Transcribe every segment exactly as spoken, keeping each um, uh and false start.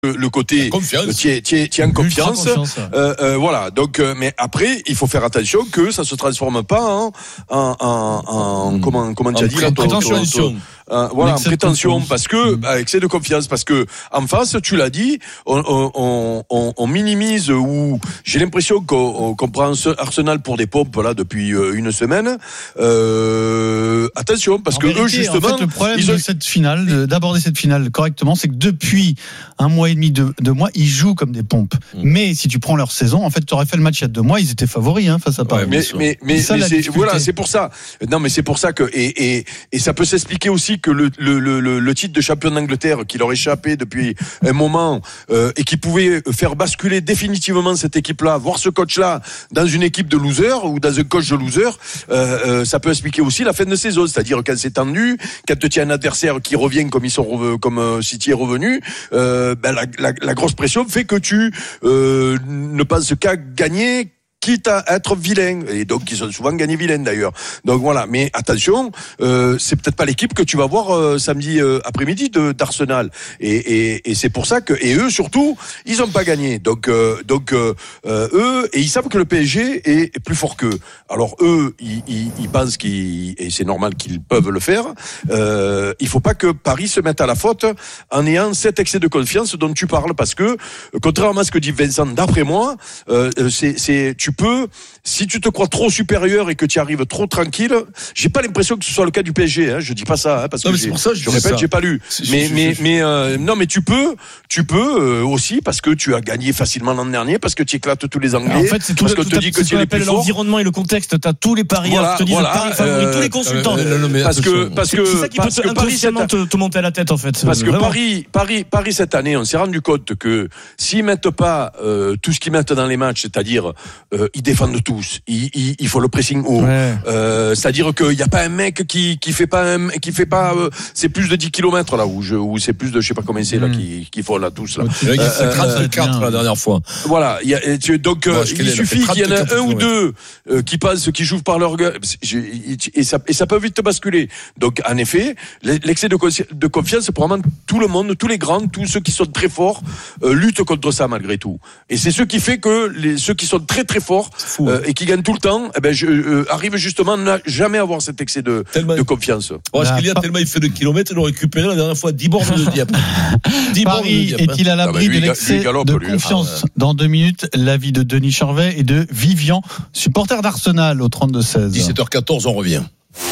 le côté tiens en confiance, confiance euh, euh, voilà donc euh, mais après il faut faire attention que ça se transforme pas en en, en, en mmh. comment comment tu as dit prétention euh, voilà en prétention parce que mmh. excès de confiance parce que en face tu l'as dit on on on, on minimise ou j'ai l'impression qu'on, qu'on prend Arsenal pour des pompes là depuis une semaine euh, attention parce en que vérité, eux justement en fait, le problème ils ont... de cette finale d'aborder cette finale correctement c'est que depuis un mois et demi deux, deux mois ils jouent comme des pompes mmh. mais si tu prends leur saison en fait tu aurais fait le match il y a deux mois ils étaient favoris hein, face à Paris ouais, mais mais mais, c'est ça, mais c'est, voilà c'est pour ça non mais c'est pour ça que et et et ça peut s'expliquer aussi que le le le le titre de champion d'Angleterre qui leur échappait depuis un moment euh, et qui pouvait faire basculer définitivement cette équipe là voir ce coach là dans une équipe de losers ou dans un coach de losers euh, euh, ça peut expliquer aussi la fin de saison c'est-à-dire quand c'est tendu quand tu as un adversaire qui revient comme ils sont comme euh, City est revenu euh, ben la, la la grosse pression fait que tu euh, ne penses qu'à gagner quitte à être vilain et donc ils ont souvent gagné vilain d'ailleurs donc voilà mais attention euh, c'est peut-être pas l'équipe que tu vas voir euh, samedi euh, après-midi de d'Arsenal et, et et c'est pour ça que et eux surtout ils ont pas gagné donc euh, donc euh, eux et ils savent que le P S G est, est plus fort qu'eux alors eux ils, ils, ils pensent qu'ils et c'est normal qu'ils peuvent le faire euh, il faut pas que Paris se mette à la faute en ayant cet excès de confiance dont tu parles parce que contrairement à ce que dit Vincent d'après moi euh, c'est c'est tu Tu peux, si tu te crois trop supérieur et que tu arrives trop tranquille, j'ai pas l'impression que ce soit le cas du P S G. Hein, je dis pas ça hein, parce non, que j'ai, pour ça, je, je répète, ça. j'ai pas lu. C'est, mais je, mais je, mais euh, non, mais tu peux, tu peux euh, aussi parce que tu as gagné facilement l'an dernier, parce que tu éclates tous les Anglais, en fait, c'est tout parce qu'on te dit que tu es le plus fort. L'environnement et le contexte, t'as tous les parieurs, voilà, te disent voilà, Paris favori, euh, tous les consultants. Euh, non, non, parce que parce que c'est ça qui peut te, inconsciemment te, te monter à la tête en fait. Parce que Paris, Paris, Paris cette année, on s'est rendu compte que s'ils mettent pas euh, tout ce qu'ils mettent dans les matchs, c'est-à-dire euh, ils défendent tous. Il, il, il faut le pressing haut. Ouais. Euh, c'est-à-dire qu'il n'y a pas un mec qui qui fait pas un, qui fait pas euh, c'est plus de dix kilomètres là où je où c'est plus de je sais pas combien c'est mmh. là qui qui font là tous là. Il y a fait trente-quatre la dernière fois. Voilà, il y a tu, donc euh, il suffit qu'il y en ait un ou deux euh, qui passent qui jouent par leur gueule et ça et ça peut vite te basculer. Donc en effet, l'excès de de confiance pour vraiment tout le monde, tous les grands, tous ceux qui sont très forts euh, luttent contre ça malgré tout. Et c'est ce qui fait que les ceux qui sont très très forts fou, euh, et qui gagnent tout le temps, eh ben je euh, arrive justement à jamais avoir cet excès de, de confiance. Oh, est-ce qu'il y a tellement il fait de kilomètres, ils l'ont récupéré la dernière fois dix bornes de diable. Paris est-il à l'abri ah bah lui, de l'excès lui, galope, de lui. confiance? Ah ouais. Dans deux minutes, l'avis de Denis Charvet et de Vivian, supporter d'Arsenal au trente-deux seize. dix-sept heures quatorze, on revient.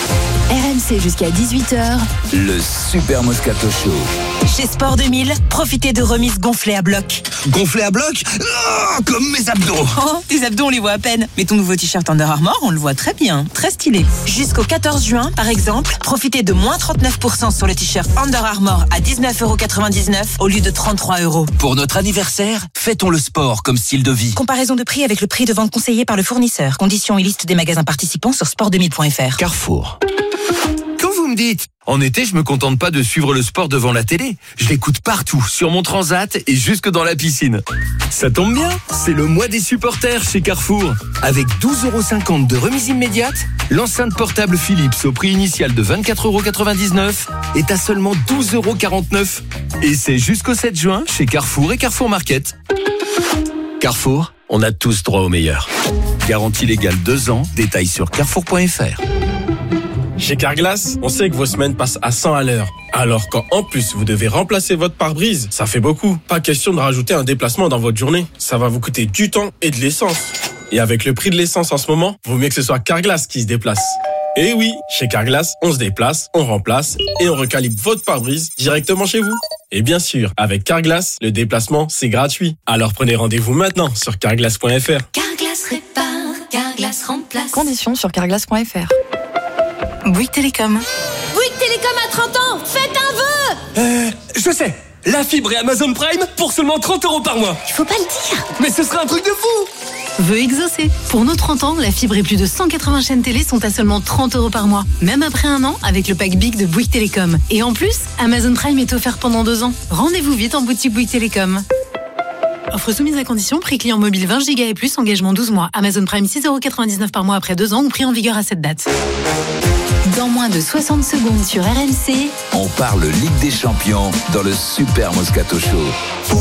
R M C jusqu'à dix-huit heures. Le Super Moscato Show. Chez Sport deux mille, profitez de remises gonflées à bloc. Gonflées à bloc oh, comme mes abdos. Oh, tes abdos, on les voit à peine. Mais ton nouveau t-shirt Under Armour, on le voit très bien. Très stylé. Jusqu'au quatorze juin, par exemple, profitez de moins trente-neuf pour cent sur le t-shirt Under Armour à dix-neuf euros quatre-vingt-dix-neuf au lieu de trente-trois euros. Pour notre anniversaire, fêtons le sport comme style de vie. Comparaison de prix avec le prix de vente conseillé par le fournisseur. Conditions et liste des magasins participants sur sport deux mille point f r. Carrefour. Quand vous me dites, en été, je me contente pas de suivre le sport devant la télé. Je l'écoute partout, sur mon transat et jusque dans la piscine. Ça tombe bien, c'est le mois des supporters chez Carrefour. Avec douze euros cinquante de remise immédiate, l'enceinte portable Philips au prix initial de vingt-quatre euros quatre-vingt-dix-neuf est à seulement douze euros quarante-neuf. Et c'est jusqu'au sept juin chez Carrefour et Carrefour Market. Carrefour, on a tous droit au meilleur. Garantie légale deux ans, détails sur carrefour point f r. Chez Carglass, on sait que vos semaines passent à cent à l'heure. Alors quand en plus vous devez remplacer votre pare-brise, ça fait beaucoup. Pas question de rajouter un déplacement dans votre journée. Ça va vous coûter du temps et de l'essence. Et avec le prix de l'essence en ce moment, vaut mieux que ce soit Carglass qui se déplace. Et oui, chez Carglass, on se déplace, on remplace et on recalibre votre pare-brise directement chez vous. Et bien sûr, avec Carglass, le déplacement, c'est gratuit. Alors prenez rendez-vous maintenant sur carglass point f r. Carglass répare, Carglass remplace. Conditions sur carglass point f r. Bouygues Télécom. Bouygues Télécom à trente ans, faites un vœu. Euh, je sais, la fibre et Amazon Prime pour seulement trente euros par mois. Il faut pas le dire. Mais ce sera un truc de fou. Vœu exaucé. Pour nos trente ans, la fibre et plus de cent quatre-vingts chaînes télé sont à seulement trente euros par mois. Même après un an, avec le pack Big de Bouygues Télécom. Et en plus, Amazon Prime est offert pendant deux ans. Rendez-vous vite en boutique Bouygues Télécom. Offre soumise à condition, prix client mobile vingt giga et plus, engagement douze mois. Amazon Prime six euros quatre-vingt-dix-neuf par mois après deux ans ou prix en vigueur à cette date. Dans moins de soixante secondes sur R M C, on parle Ligue des Champions dans le Super Moscato Show.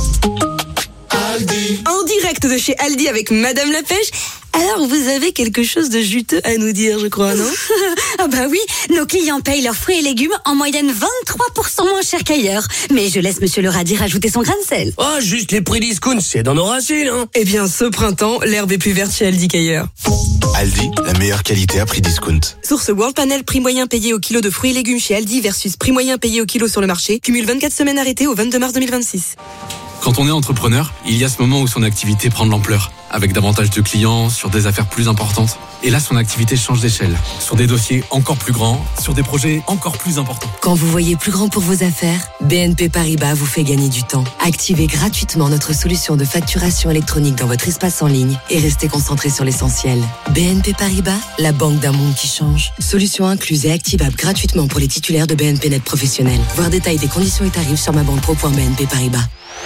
Aldi. En direct de chez Aldi avec Madame la Pêche. Alors, vous avez quelque chose de juteux à nous dire, je crois, non? Ah bah oui, nos clients payent leurs fruits et légumes en moyenne vingt-trois pour cent moins cher qu'ailleurs. Mais je laisse Monsieur le radis rajouter son grain de sel. Oh, juste les prix discount, c'est dans nos racines, hein. Eh bien, ce printemps, l'herbe est plus verte chez Aldi qu'ailleurs. Aldi, la meilleure qualité à prix discount. Source World Panel, prix moyen payé au kilo de fruits et légumes chez Aldi versus prix moyen payé au kilo sur le marché. Cumule vingt-quatre semaines arrêtées au vingt-deux mars deux mille vingt-six. Quand on est entrepreneur, il y a ce moment où son activité prend de l'ampleur, avec davantage de clients, sur des affaires plus importantes. Et là, son activité change d'échelle, sur des dossiers encore plus grands, sur des projets encore plus importants. Quand vous voyez plus grand pour vos affaires, B N P Paribas vous fait gagner du temps. Activez gratuitement notre solution de facturation électronique dans votre espace en ligne et restez concentré sur l'essentiel. B N P Paribas, la banque d'un monde qui change. Solution incluse et activable gratuitement pour les titulaires de B N P Net professionnels. Voir détails des conditions et tarifs sur ma banque pro point b n p paribas.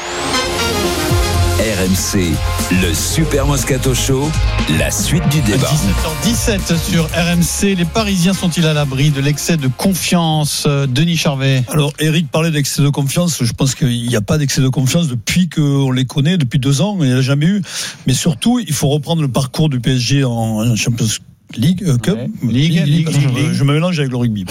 R M C, le Super Moscato Show, la suite du débat. dix-sept heures dix-sept sur R M C, les Parisiens sont-ils à l'abri de l'excès de confiance? Denis Charvet. Alors, Eric parlait d'excès de confiance. Je pense qu'il n'y a pas d'excès de confiance depuis qu'on les connaît, depuis deux ans. Il n'y en a jamais eu. Mais surtout, il faut reprendre le parcours du P S G en Champions League, euh, Cup, ouais. Ligue, Ligue, Ligue, je, Ligue. je me mélange avec le rugby.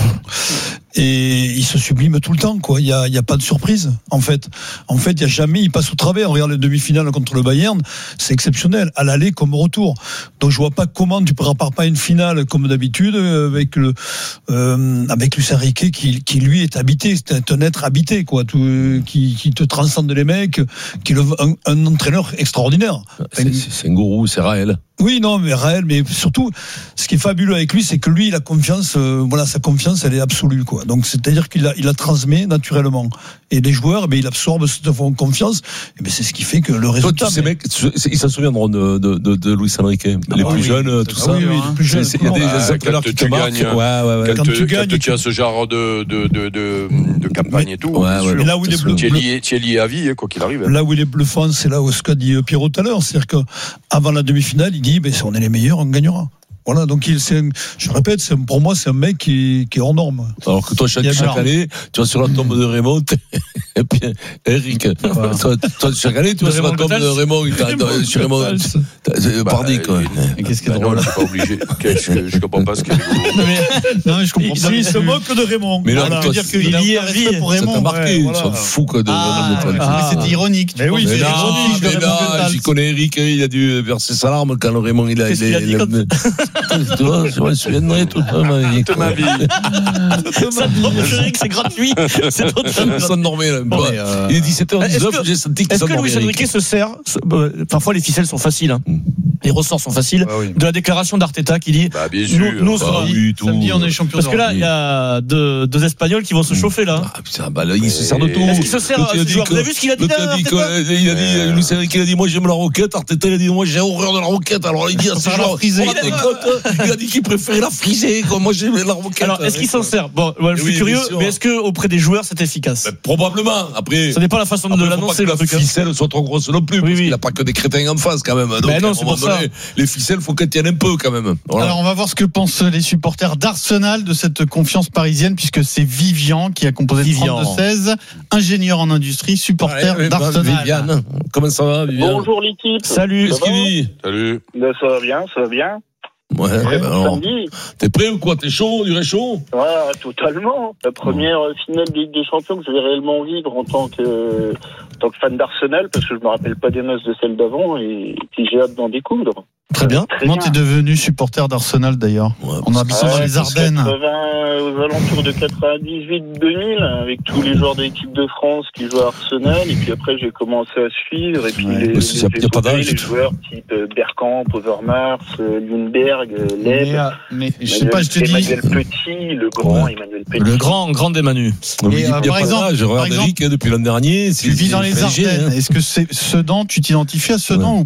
Et il se sublime tout le temps, quoi. Il y a, il y a pas de surprise, en fait. En fait, il y a jamais, il passe au travers. On regarde les demi-finales contre le Bayern, c'est exceptionnel, à l'aller comme au retour. Donc je vois pas comment tu prépares pas une finale comme d'habitude avec le, euh, avec Luis Enrique qui, qui lui est habité, c'est un être habité, quoi, tout, qui, qui te transcende les mecs, qui est le, un, un entraîneur extraordinaire. C'est, c'est un gourou, c'est Raël. Oui, non, mais Raël, mais surtout, ce qui est fabuleux avec lui, c'est que lui, il a confiance, euh, voilà, sa confiance, elle est absolue, quoi. Donc, c'est-à-dire qu'il la, il la transmet naturellement. Et les joueurs, eh ils absorbent cette confiance, et bien, c'est ce qui fait que le résultat. Tous ces mecs, ils s'en souviendront de, de, de, de Luis Enrique. Les ah, plus oui, jeunes, tout ah, ça. Oui, oui, les plus jeunes. Il y a des ah, entraîneurs qui te marquent. Ouais, ouais, ouais. Quand, quand tu, tu gagnes, quand tu as ce genre de, de, de, de, de campagne et tout. Ouais, ouais, mais là où il est bleu, tu es lié, tu es lié à vie, quoi qu'il arrive. Là où il est bluffant, c'est là où ce qu'a dit Pierrot tout à l'heure. C'est-à-dire qu'avant la demi-finale, il dit, ben, si on est les meilleurs, on gagnera. Voilà, donc il, c'est un, je répète, c'est, pour moi, c'est un mec qui, qui est hors norme. Alors que toi, chaque, chaque année, tu vas sur la tombe de Raymond, et puis Eric, voilà. toi, toi, chaque année, tu vas sur la tombe de Raymond, sur Raymond, pardi, quoi. Qu'est-ce qui est drôle? Je suis pas obligé. Je comprends pas ce qu'il y a. Non, mais je comprends pas. Il se moque de Raymond. Mais là, voilà, toi, dire qu'il y a un respect pour Raymond. Ça t'a marqué, ouais, voilà. Tu s'en fous, quoi, de Mais c'était ironique. Mais oui, c'est ironique. Mais là, j'y connais Eric, il a dû verser sa larme quand le Raymond, il a. Qu'est-ce qu'il a dit comme tu vois, je me souviendrai toute ma vie. Toute ma vie. Ça te propose, Eric, c'est gratuit. C'est totalement. Ça normé, là. Bon, euh... Il est dix-sept heures dix-neuf, j'ai senti qu'il Est-ce que Luis Enrique se sert, parfois les ficelles sont faciles, hein. Les ressorts sont faciles, ah oui. de la déclaration d'Arteta qui dit bah, bien sûr, nous, nous bah, oui, tout. Samedi, on est champion. Parce que là, il y a deux, deux Espagnols qui vont se chauffer là. Ah putain, bah là, il se sert de tout. Est-ce qu'il se sert à ce joueur? Vous avez vu ce qu'il a dit là, Arteta? Il a dit, Luis Enrique, il a dit, moi j'aime la roquette. Arteta, il a dit, moi j'ai horreur de la roquette. Alors il dit à ces joueurs, il a dit qu'il préférait la friser. Moi j'aime la roquette. Alors est-ce qu'il s'en sert? Bon, je suis curieux, mais est-ce que auprès des joueurs c'est efficace? Probablement. Après, ça n'est pas la façon de l'annoncer. La ficelle soit trop grosse non plus, parce qu'il n'a pas que des crétins en face quand même. Donc non, c'est pour ça. Les ficelles, faut qu'elles tiennent un peu quand même. Voilà. Alors on va voir ce que pensent les supporters d'Arsenal de cette confiance parisienne, puisque c'est Vivian qui a composé le trente-deux seize, ingénieur en industrie, supporter ouais, d'Arsenal. Viviane, comment ça va, Viviane? Bonjour l'équipe. Salut, qu'est-ce qu'il dit? Salut. Ben, ça va bien, ça va bien. Ouais, ouais ben alors, t'es prêt ou quoi? T'es chaud, du chaud? Ouais, totalement. La première mmh. finale de Ligue des Champions que je vais réellement vivre en tant que, en tant que fan d'Arsenal, parce que je me rappelle pas des noces de celle d'avant, et puis j'ai hâte d'en découdre. Très bien. Très Comment bien. T'es devenu supporter d'Arsenal d'ailleurs? Ouais, on a habité dans les Ardennes. quatre-vingts, aux alentours de quatre-vingt-dix-huit deux mille, avec tous les joueurs de l'équipe de France qui jouent à Arsenal, et puis après j'ai commencé à suivre, et puis ouais, les, les, les, les, les joueurs type Bergkamp, Overmars, Lundberg, Leb, mais, mais je sais pas, je te dis. Emmanuel Petit, le grand ouais. Emmanuel Petit. Le grand, grand Emmanuel. Et euh, par exemple, je regarde Eric depuis l'an dernier. Tu vis dans les Ardennes. Est-ce que c'est Sedan, tu t'identifies à Sedan ou pas?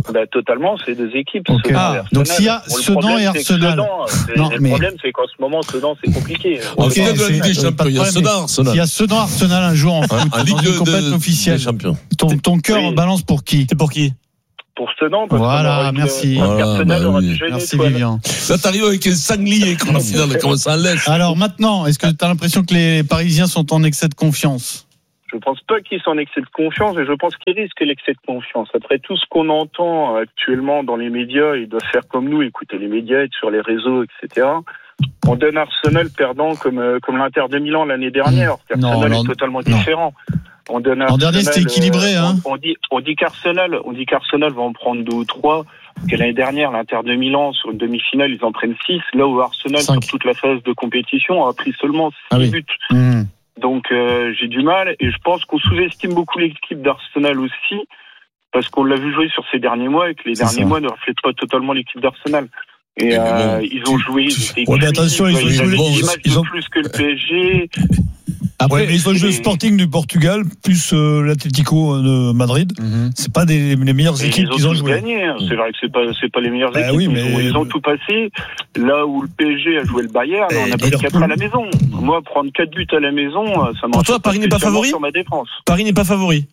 Bah, totalement, c'est deux équipes. Okay. Ah, donc s'il y a bon, Sedan et Arsenal. Sedan, non, le mais... problème, c'est qu'en ce moment, Sedan, c'est compliqué. Okay, okay, c'est, des champions, il y a Sedan, Arsenal. S'il y a Sedan, Arsenal un jour en foot, en Ligue de compétition officielle, ton, ton cœur oui. balance pour qui? C'est pour qui? Pour Sedan. Voilà, merci. Voilà, bah oui. Merci Vivian. Là, t'arrives avec un sanglier quand la finale commence à l'est. Alors maintenant, est-ce que tu as l'impression que les Parisiens sont en excès de confiance? Je pense pas qu'ils sont en excès de confiance, et je pense qu'ils risquent l'excès de confiance. Après tout ce qu'on entend actuellement dans les médias, ils doivent faire comme nous, écouter les médias, être sur les réseaux, et cetera. On donne Arsenal perdant comme comme l'Inter de Milan l'année dernière. Non, Arsenal non, est totalement non. différent. On donne en dernier, c'était équilibré, hein. On, on dit, on dit qu'Arsenal, on dit qu'Arsenal va en prendre deux ou trois. Parce que l'année dernière, l'Inter de Milan, sur une demi-finale, ils en prennent six. Là où Arsenal, cinq. Sur toute la phase de compétition, a pris seulement six ah oui. buts. Mmh. Donc, euh, j'ai du mal. Et je pense qu'on sous-estime beaucoup l'équipe d'Arsenal aussi. Parce qu'on l'a vu jouer sur ces derniers mois et que les c'est derniers ça. mois ne reflètent pas totalement l'équipe d'Arsenal. Et euh, bon, ils ont joué. Ils ouais, mais attention, ils, ils ont joué. Ils, ils ont plus que le P S G. Après, ouais, mais ils ont joué le Sporting du Portugal plus euh, l'Atlético de Madrid. Mm-hmm. C'est pas des, les meilleures et équipes ils qu'ils ont, ont joué. Gagné. Hein. C'est vrai que c'est pas c'est pas les meilleures bah équipes. Oui, mais... ils, ont, ils ont tout passé. Là où le P S G a joué le Bayern, et on a pris quatre à la maison. Moi, prendre quatre buts à la maison, ça m'a. Pour toi, Paris n'est pas favori. Sur ma défense. Paris n'est pas favori.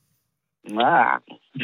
Ah.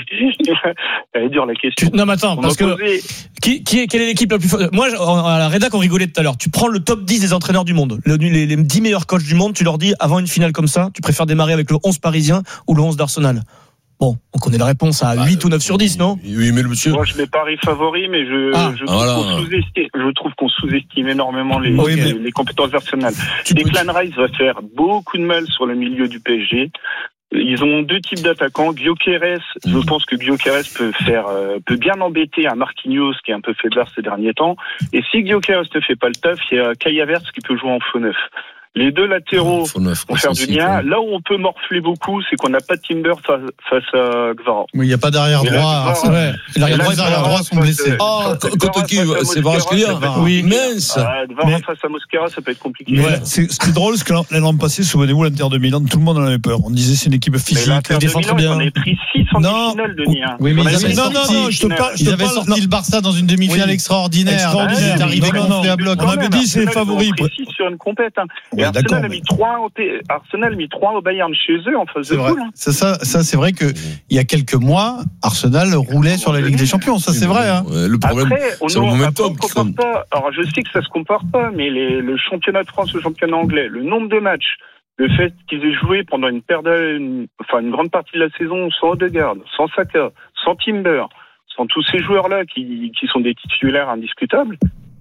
Elle est dure la question. Tu, non mais attends, on parce que posé... qui, qui est, quelle est l'équipe la plus forte? Moi, à la rédac, on rigolait tout à l'heure. Tu prends le top dix des entraîneurs du monde, le, les, les dix meilleurs coachs du monde, tu leur dis avant une finale comme ça, tu préfères démarrer avec le onze parisien ou le onze d'Arsenal? Bon, on connaît la réponse à huit ah, ou neuf sur dix, non? Oui, mais le monsieur. Moi, je mets Paris favori, mais je, ah, je, trouve voilà. qu'on sous-estime, je trouve qu'on sous-estime énormément les, oui, les, mais... les compétences d'Arsenal. Declan Rice va faire beaucoup de mal sur le milieu du P S G. Ils ont deux types d'attaquants. Gyökeres, je pense que Gyökeres peut faire, euh, peut bien embêter un Marquinhos qui est un peu faiblard ces derniers temps. Et si Gyökeres ne fait pas le taf, il y a Kai Havertz qui peut jouer en faux neuf. Les deux latéraux vont faire du lien. Là où on peut morfler beaucoup, c'est qu'on n'a pas de Timber face, face à Gvara. Oui, il n'y a pas d'arrière droit. C'est vrai. L'arrière droit et l'arrière droit sont blessés. Oh, contre qui? C'est Varaskelia. Oui, mince. Gvara face à Mosquera, ça peut être compliqué. C'est drôle, parce que l'an passé, souvenez-vous, l'Inter de Milan, tout le monde en avait peur. On disait c'est une équipe physique, elle défend très bien. On a pris six en demi-finale de Nia. Oui, mais non, non, non, je te parle. Ils avaient sorti le Barça dans une demi-finale extraordinaire. Extraordinaire. C'est arrivé gonflé à bloc. On avait dit c'est favori. Sur une compète. Et Arsenal a mis trois, Arsenal a mis trois au Bayern chez eux en phase de poule. C'est ça, ça c'est vrai que il y a quelques mois, Arsenal roulait sur la Ligue des Champions, ça c'est vrai. Hein. Le problème, après, on c'est le momentum. Compare pas. Alors je sais que ça se compare pas, mais les, le championnat de France, le championnat anglais, le nombre de matchs, le fait qu'ils aient joué pendant une période, une, enfin une grande partie de la saison sans Odegaard, sans Saka, sans Timber, sans tous ces joueurs-là qui, qui sont des titulaires indiscutables.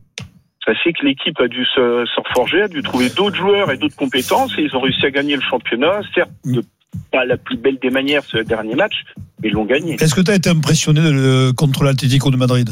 Ça fait que l'équipe a dû se, se reforger, a dû trouver d'autres joueurs et d'autres compétences, et ils ont réussi à gagner le championnat, certes de pas la plus belle des manières ce dernier match, mais ils l'ont gagné. Est-ce que tu as été impressionné de le, contre l'Atlético de Madrid?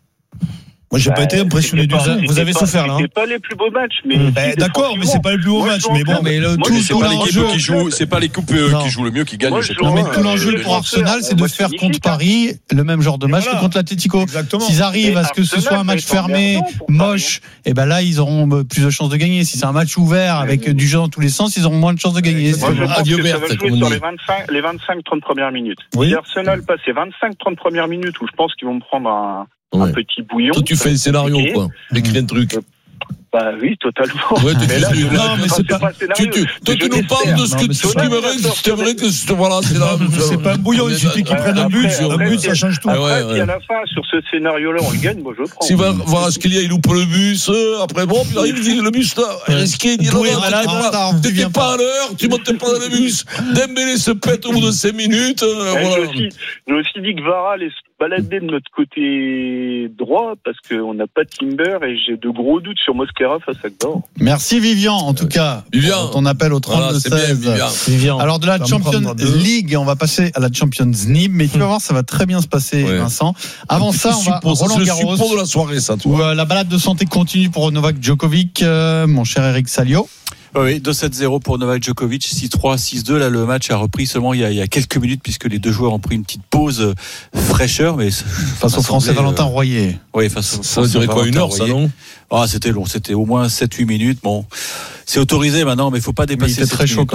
Moi, j'ai bah, pas été impressionné du tout. Vous avez pas, souffert là. C'était pas les plus beaux matchs, mais. Mmh. Bah, d'accord, mais c'est pas les plus beaux matchs. Mais bon, mais le, tout, c'est pas l'équipe qui joue, c'est pas l'équipe qui joue le mieux qui gagne. Moi, non, mais tout l'enjeu pour Arsenal, c'est de faire contre Paris le même genre de match que contre l'Atlético. S'ils arrivent à ce que ce soit un match fermé, moche, et ben là, ils auront plus de chances de gagner. Si c'est un match ouvert avec du jeu dans tous les sens, ils auront moins de chances de gagner. Moi, je pense que ça va jouer sur les vingt-cinq trente premières minutes. Si Arsenal passe les vingt-cinq trente premières minutes où je pense qu'ils vont me prendre un. Ouais. Un petit bouillon. Toi, tu fais un scénario, quoi. Écris un truc. Bah oui, totalement. Ouais, tu mais là, tu, non, mais c'est pas. pas tu, tu, toi, tu nous parles de ce que tu aimerais, tu aimerais que ce voilà, c'est là. C'est pas un bouillon, il suffit qu'ils prennent un but, un but, ça change tout. Après, si à la fin, sur ce scénario-là, on le gagne, moi je prends. Si va voir ce qu'il y a, il loupe le bus, après bon, puis il arrive, il dit le bus là, risqué, il dit non, t'étais pas à l'heure, tu montais pas dans le bus. Dembélé se pète au bout de cinq minutes. J'ai aussi dit que Vara allait se balader de notre côté droit parce qu'on n'a pas de Timber et j'ai de gros doutes sur Mosquera face à Gvara. Merci Vivian, en tout cas. Vivian. Ton appel au trente-deux seize. Voilà, Vivian. Alors de la Champions League, on va passer à la Champions League, mais tu vas voir, ça va très bien se passer, ouais. Vincent. Avant ça, on va Roland Garros. C'est le de la soirée, ça, tu vois. Où, euh, la balade de santé continue pour Novak Djokovic, euh, mon cher Eric Salio. Oui, deux sept zéro pour Novak Djokovic, six trois, six deux. Là, le match a repris seulement il y a, il y a quelques minutes puisque les deux joueurs ont pris une petite pause fraîcheur. Mais face au Français euh, Valentin Royer. Oui, face au Ça a duré quoi, une heure, Royer. Ça, non? Ah, c'était long, c'était au moins sept huit minutes. Bon, c'est autorisé maintenant, mais il faut pas dépasser. Mais il était très chaud quand même. Hein.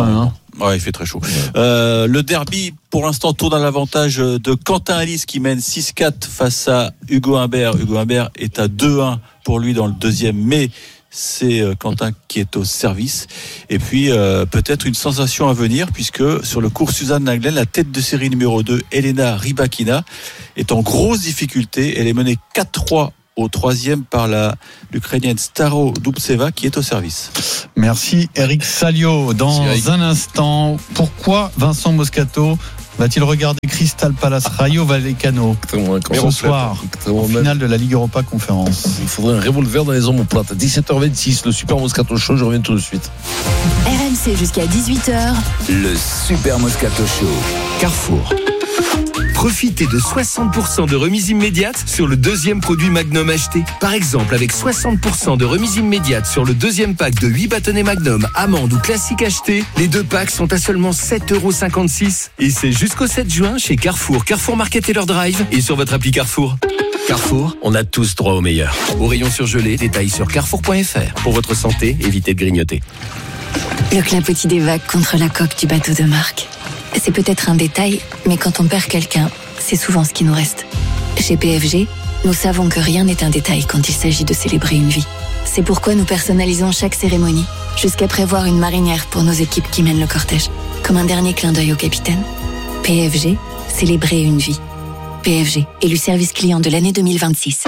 Ouais, il fait très chaud. Euh, le derby, pour l'instant, tourne à l'avantage de Quentin Alice qui mène six quatre face à Hugo Humbert. Hugo Humbert est à deux un pour lui dans le deuxième, mais c'est Quentin qui est au service. Et puis euh, peut-être une sensation à venir, puisque sur le cours Suzanne Lenglen, la tête de série numéro deux, Elena Rybakina, est en grosse difficulté. Elle est menée quatre trois au troisième par la l'Ukrainienne Staro Dubtseva qui est au service. Merci Eric Salio. Dans Merci, un instant, pourquoi Vincent Moscato va-t-il regarder Crystal Palace Rayo Vallecano ce soir en finale de la Ligue Europa Conférence? Il faudrait un revolver dans les omoplates. dix-sept heures vingt-six, le Super Moscato Show, je reviens tout de suite. R M C jusqu'à dix-huit heures. Le Super Moscato Show. Carrefour. Profitez de soixante pour cent de remise immédiate sur le deuxième produit Magnum acheté. Par exemple, avec soixante pour cent de remise immédiate sur le deuxième pack de huit bâtonnets Magnum, amande ou classique acheté, les deux packs sont à seulement sept euros cinquante-six. Et c'est jusqu'au sept juin chez Carrefour, Carrefour Market et leur drive et sur votre appli Carrefour. Carrefour, on a tous droit au meilleur. Au rayon surgelé, détails sur carrefour point f r. Pour votre santé, évitez de grignoter. Le clapotis des vagues contre la coque du bateau de Marc. C'est peut-être un détail, mais quand on perd quelqu'un, c'est souvent ce qui nous reste. Chez P F G, nous savons que rien n'est un détail quand il s'agit de célébrer une vie. C'est pourquoi nous personnalisons chaque cérémonie, jusqu'à prévoir une marinière pour nos équipes qui mènent le cortège, comme un dernier clin d'œil au capitaine. P F G, célébrer une vie. P F G, élu service client de l'année deux mille vingt-six.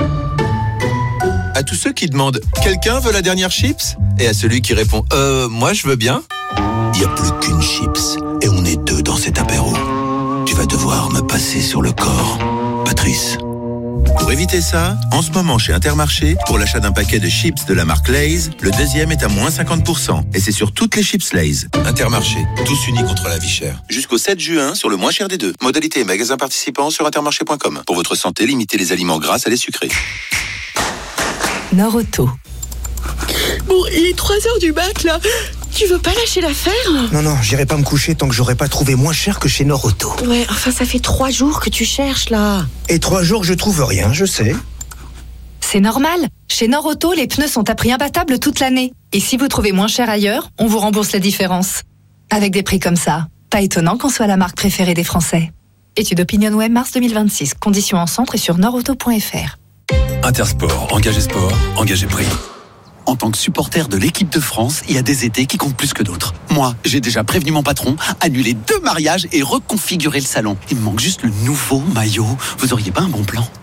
À tous ceux qui demandent « Quelqu'un veut la dernière chips ?» et à celui qui répond « Euh, moi je veux bien ?» Il n'y a plus qu'une chips et on est deux dans cet apéro. Tu vas devoir me passer sur le corps, Patrice. Pour éviter ça, en ce moment chez Intermarché, pour l'achat d'un paquet de chips de la marque Lay's, le deuxième est à moins cinquante pour cent. Et c'est sur toutes les chips Lay's. Intermarché, tous unis contre la vie chère. Jusqu'au sept juin, sur le moins cher des deux. Modalité et magasins participants sur intermarché point com. Pour votre santé, limitez les aliments gras à les sucrés. Nord-Auto. Bon, il est trois heures du bac, là. Tu veux pas lâcher l'affaire? Non, non, j'irai pas me coucher tant que j'aurai pas trouvé moins cher que chez Nord-Auto. Ouais, enfin, ça fait trois jours que tu cherches, là. Et trois jours, je trouve rien, je sais. C'est normal. Chez Nord-Auto, les pneus sont à prix imbattable toute l'année. Et si vous trouvez moins cher ailleurs, on vous rembourse la différence. Avec des prix comme ça, pas étonnant qu'on soit la marque préférée des Français. Étude Opinion Web mars deux mille vingt-six. Conditions en centre et sur nordauto point f r. Intersport, engagé sport, engagé prix. En tant que supporter de l'équipe de France, il y a des étés qui comptent plus que d'autres. Moi, j'ai déjà prévenu mon patron, annulé deux mariages et reconfiguré le salon. Il me manque juste le nouveau maillot. Vous auriez pas un bon plan?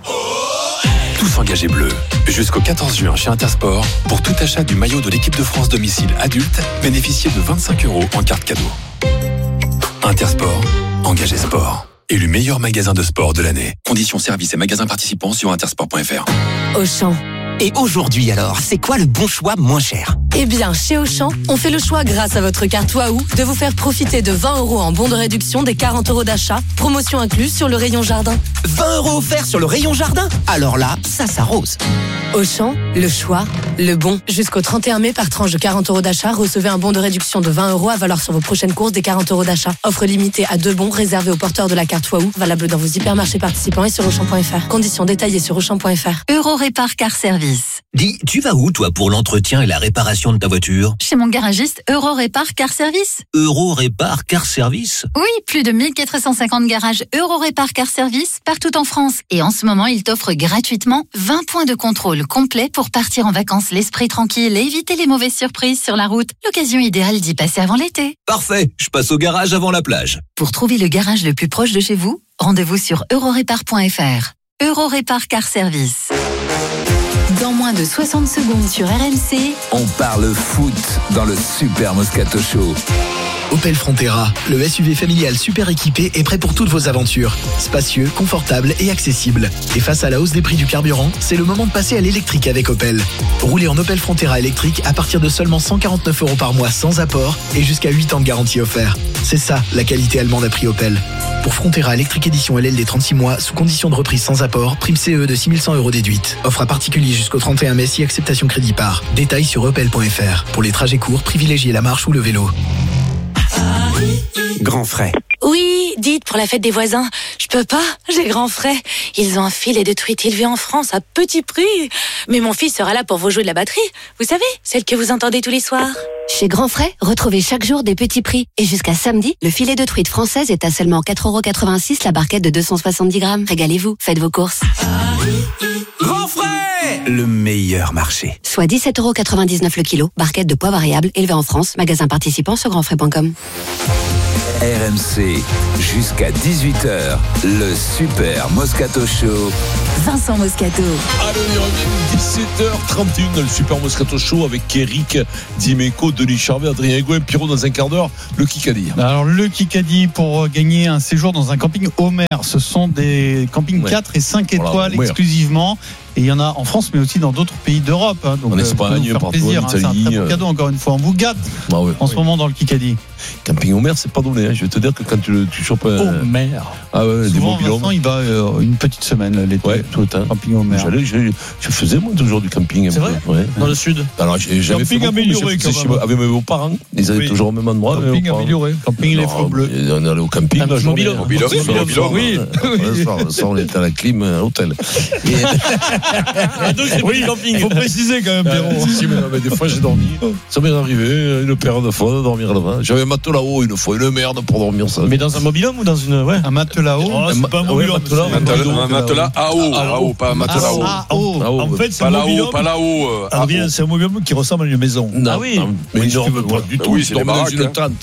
Tous engagés bleus. Jusqu'au quatorze juin chez Intersport, pour tout achat du maillot de l'équipe de France domicile adulte, bénéficiez de vingt-cinq euros en carte cadeau. Intersport, engagé sport. Élu meilleur magasin de sport de l'année. Conditions services et magasins participants sur intersport point f r. Auchan. Et aujourd'hui alors, c'est quoi le bon choix moins cher? Eh bien, chez Auchan, on fait le choix grâce à votre carte Waouh de vous faire profiter de vingt euros en bon de réduction des quarante euros d'achat, promotion incluse sur le rayon jardin. vingt euros offerts sur le rayon jardin? Alors là, ça s'arrose. Auchan, le choix, le bon. Jusqu'au trente et un mai, par tranche de quarante euros d'achat, recevez un bon de réduction de vingt euros à valoir sur vos prochaines courses des quarante euros d'achat. Offre limitée à deux bons réservés aux porteurs de la carte Waouh, valable dans vos hypermarchés participants et sur auchan point f r. Conditions détaillées sur auchan point f r. Euro Répar Car Service. Dis, tu vas où toi pour l'entretien et la réparation de ta voiture? Chez mon garagiste Euro Répar Car Service. Euro Répar Car Service? Oui, plus de mille quatre cent cinquante garages Euro Répar Car Service partout en France. Et en ce moment, ils t'offrent gratuitement vingt points de contrôle complets pour partir en vacances l'esprit tranquille et éviter les mauvaises surprises sur la route. L'occasion idéale d'y passer avant l'été. Parfait, je passe au garage avant la plage. Pour trouver le garage le plus proche de chez vous, rendez-vous sur euro répar point f r. Euro Répar Car Service. Dans moins de soixante secondes sur R M C, on parle foot dans le Super Moscato Show. Opel Frontera, le S U V familial super équipé est prêt pour toutes vos aventures. Spacieux, confortable et accessible. Et face à la hausse des prix du carburant, c'est le moment de passer à l'électrique avec Opel. Roulez en Opel Frontera électrique à partir de seulement cent quarante-neuf euros par mois sans apport et jusqu'à huit ans de garantie offert. C'est ça, la qualité allemande à prix Opel. Pour Frontera électrique édition L L D trente-six mois, sous condition de reprise sans apport, prime C E de six mille cent euros déduite. Offre à particulier jusqu'au trente et un mai si acceptation crédit par. Détails sur opel point f r. Pour les trajets courts, privilégiez la marche ou le vélo. Grand frais. Oui, dites, pour la fête des voisins. Je peux pas, j'ai grand frais. Ils ont un filet de truite élevé en France à petit prix. Mais mon fils sera là pour vous jouer de la batterie. Vous savez, celle que vous entendez tous les soirs. Chez Grand Frais, retrouvez chaque jour des petits prix. Et jusqu'à samedi, le filet de truite française est à seulement quatre euros quatre-vingt-six la barquette de deux cent soixante-dix grammes. Régalez-vous, faites vos courses. Grand Frais, le meilleur marché. Soit dix-sept euros quatre-vingt-dix-neuf le kilo, barquette de poids variable, élevée en France, magasin participant sur grand frais point com. R M C, jusqu'à dix-huit heures, le Super Moscato Show. Vincent Moscato. Allez, on y revient, dix-sept heures trente et un dans le Super Moscato Show avec Eric Dimeco, Denis Charvet, Adrien Egoin, Pierrot dans un quart d'heure. Le Kikadi. Alors, le Kikadi pour gagner un séjour dans un camping Homer. Ce sont des campings ouais. quatre et cinq étoiles voilà, exclusivement. Et il y en a en France, mais aussi dans d'autres pays d'Europe. Hein. Donc, en Espagne, par plaisir. Hein. C'est un très bon cadeau, encore une fois. On vous gâte ah ouais, en oui. ce moment dans le Kikadi. Camping Homer, c'est pas donné. Hein. Je vais te dire que quand tu, tu chopes un. Homer. Ah ouais, souvent, des Vincent, il va euh, une petite semaine l'été. Ouais, tout le temps. Camping Homer. J'allais, je, je faisais moi toujours du camping. C'est vrai ouais. Dans le sud. Alors, j'ai, j'avais camping fait beaucoup, amélioré quand même. Avec mes beaux-parents. Ils allaient oui. toujours au même endroit. Camping amélioré. Camping Les Flots Bleus. On allait au camping. Mobilo. Mobilo. Oui. Ça, on était à la clim à l'hôtel. Oui, il faut préciser quand même, Pierrot. Si, mais, mais des fois j'ai dormi. Ça m'est arrivé une paire de fois de dormir là-bas. J'avais un matelas haut une fois, une merde pour dormir ça. Mais dans un mobil-homme ou dans une ouais un matelas haut. Oh, c'est pas un mobil-homme. Un matelas à eau, à eau, pas un matelas haut. En fait, c'est un mobil-homme. Pas là-haut. Adrien, c'est un mobil-homme qui ressemble à une maison. Ah oui. Mais il ne pas du tout. Oui, c'est dans une tente.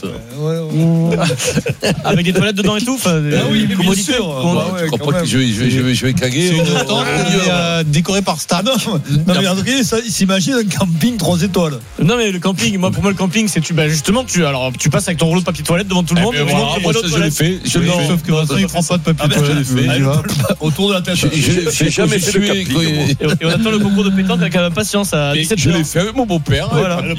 Avec des toilettes dedans et tout. Ah oui, bien sûr. Je crois pas que je vais je vais caguer. C'est une tente décorée par Star. Non, mais Adrien, il s'imagine un camping trois étoiles. Non, mais le camping, moi, pour moi, le camping, c'est tu, bah, justement, tu, alors, tu passes avec ton rouleau de papier toilette devant tout le monde. Eh ben voilà, moi, ça, je l'ai fait. Je l'ai fait. Sauf que Vincent, il prend pas de papier toilette. Je l'ai fait. Autour de la tête. J'ai jamais fait le camping. Et on attend le concours de pétanque avec impatience à dix-sept heures. Je l'ai fait avec mon beau-père.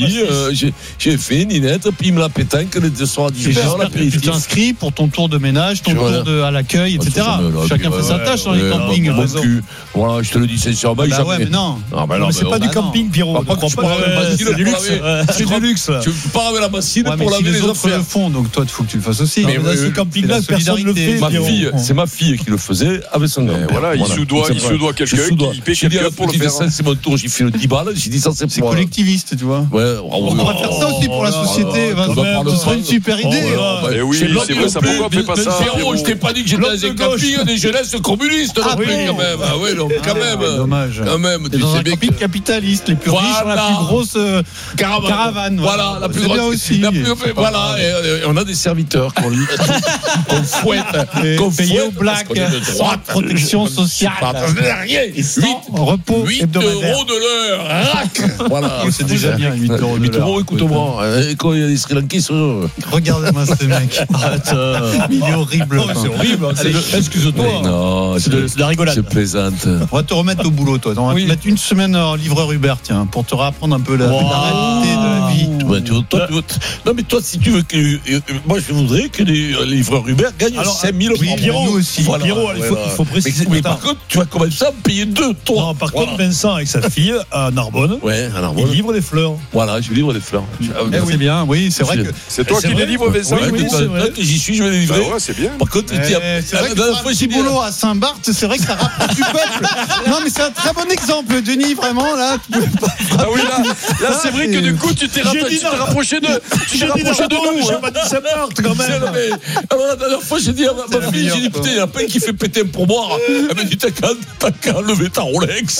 J'ai fait Ninette, puis il me la pétanque le deux soirs à dix-huit heures. Tu t'inscris pour ton tour de ménage, ton tour à l'accueil, et cetera. Chacun fait sa tâche dans les campings. Voilà, je te le dis sincèrement. Bah ouais, mais non. Mais c'est pas du camping, Pierrot. C'est du luxe. C'est du luxe. Tu pars avec la machine pour laver les autres le font, donc toi, il faut que tu le fasses aussi. Mais ce camping-là, personne ne le fait. Ma fille, c'est ma fille qui le faisait avec son grand-père. Voilà, il soudoie, il soudoie quelqu'un qui paie quelqu'un pour le faire. C'est mon tour, j'ai fait le dix balles, j'ai dit ça, c'est C'est collectiviste, tu vois. Ouais, on va faire ça aussi pour la société. Ce serait une super idée. Eh oui, c'est vrai, ça pourquoi on fait pas ça. Pierrot, je t'ai pas dit que j'étais dans un camping des jeunesses communistes non plus, quand même. Ah oui, donc quand même. Dommage. Quand même. Dans un camping capitaliste, les plus riches ont la plus grosse caravane. Voilà, la plus grosse aussi. Voilà, et on a des serviteurs qu'on fouette, qu'on paye au black, protection sociale, rien. Repos huit euros de l'heure. Rac. Voilà, c'est déjà bien huit euros de l'heure. huit euros, écoute-moi. Quand il y a des Sri Lankais, regardez-moi ce mec. Il est horrible. C'est horrible. Excuse-toi. Non, c'est de la rigolade. C'est plaisante. On va te remettre au boulot, toi. On va te mettre une semaine en livreur Uber, tiens, pour te réapprendre un peu la réalité de la vie. Ouais, tu, toi, tu, non, mais toi, si tu veux que. Euh, moi, je voudrais que les livreurs Uber gagnent cinq mille euros. Oui, Pierrot, nous aussi. Voilà, Pierrot, il, faut, voilà. il faut préciser. Mais, mais par contre, tu vas commencer à me payer deux, trois. Non, par voilà. contre, Vincent, avec sa fille, à Narbonne, ouais, à Narbonne, il livre des fleurs. Voilà, je livre des fleurs. Eh oui, c'est bien, oui, c'est vrai que. C'est toi qui les livres, Vincent. Oui, oui, c'est vrai. J'y suis, je vais les livrer. Ouais, c'est bien. Par contre, c'est vrai que un petit boulot à Saint-Barth, c'est vrai que ça rapproche du peuple. Non, mais c'est un très bon exemple, Denis, vraiment, là. Ah oui, là, là c'est vrai que du coup, tu t'es rapproché de. Tu t'es rapproché de nous. J'ai pas dit Saint-Barth, quand même. Alors, la dernière fois, j'ai dit à ma fille, j'ai dit, putain, il y a plein qui fait péter un pourboire. Elle m'a dit, t'as qu'à lever ta Rolex.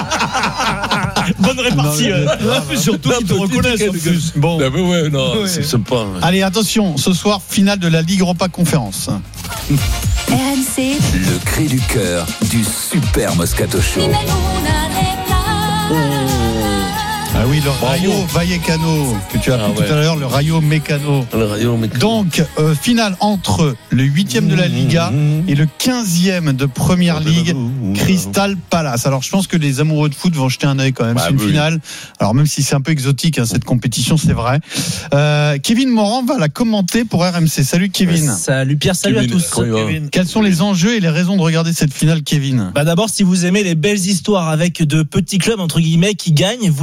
Bonne répartie. Surtout qu'ils te reconnaissent en plus. Bon. Mais ouais, non, c'est sympa. Allez, attention, ce soir, finale de la Ligue Europa Conférence. R M C, le cri du cœur du Super Moscato Show. Oh. Ah oui, le Rayo Vallecano que tu as appelé ah ouais. tout à l'heure, le Rayo Mécano. Le Rayo Mécano. Donc, euh, finale entre le huitième de la Liga et le quinzième de Première Ligue, Crystal Palace. Alors, je pense que les amoureux de foot vont jeter un œil quand même. Bah, c'est une oui. finale. Alors, même si c'est un peu exotique, hein, cette compétition, c'est vrai. Euh, Kevin Morand va la commenter pour R M C. Salut Kevin. Salut Pierre, salut Kevin, à tous. Kevin. Quels sont les enjeux et les raisons de regarder cette finale, Kevin ? Bah d'abord, si vous aimez les belles histoires avec de petits clubs entre guillemets qui gagnent, vous devez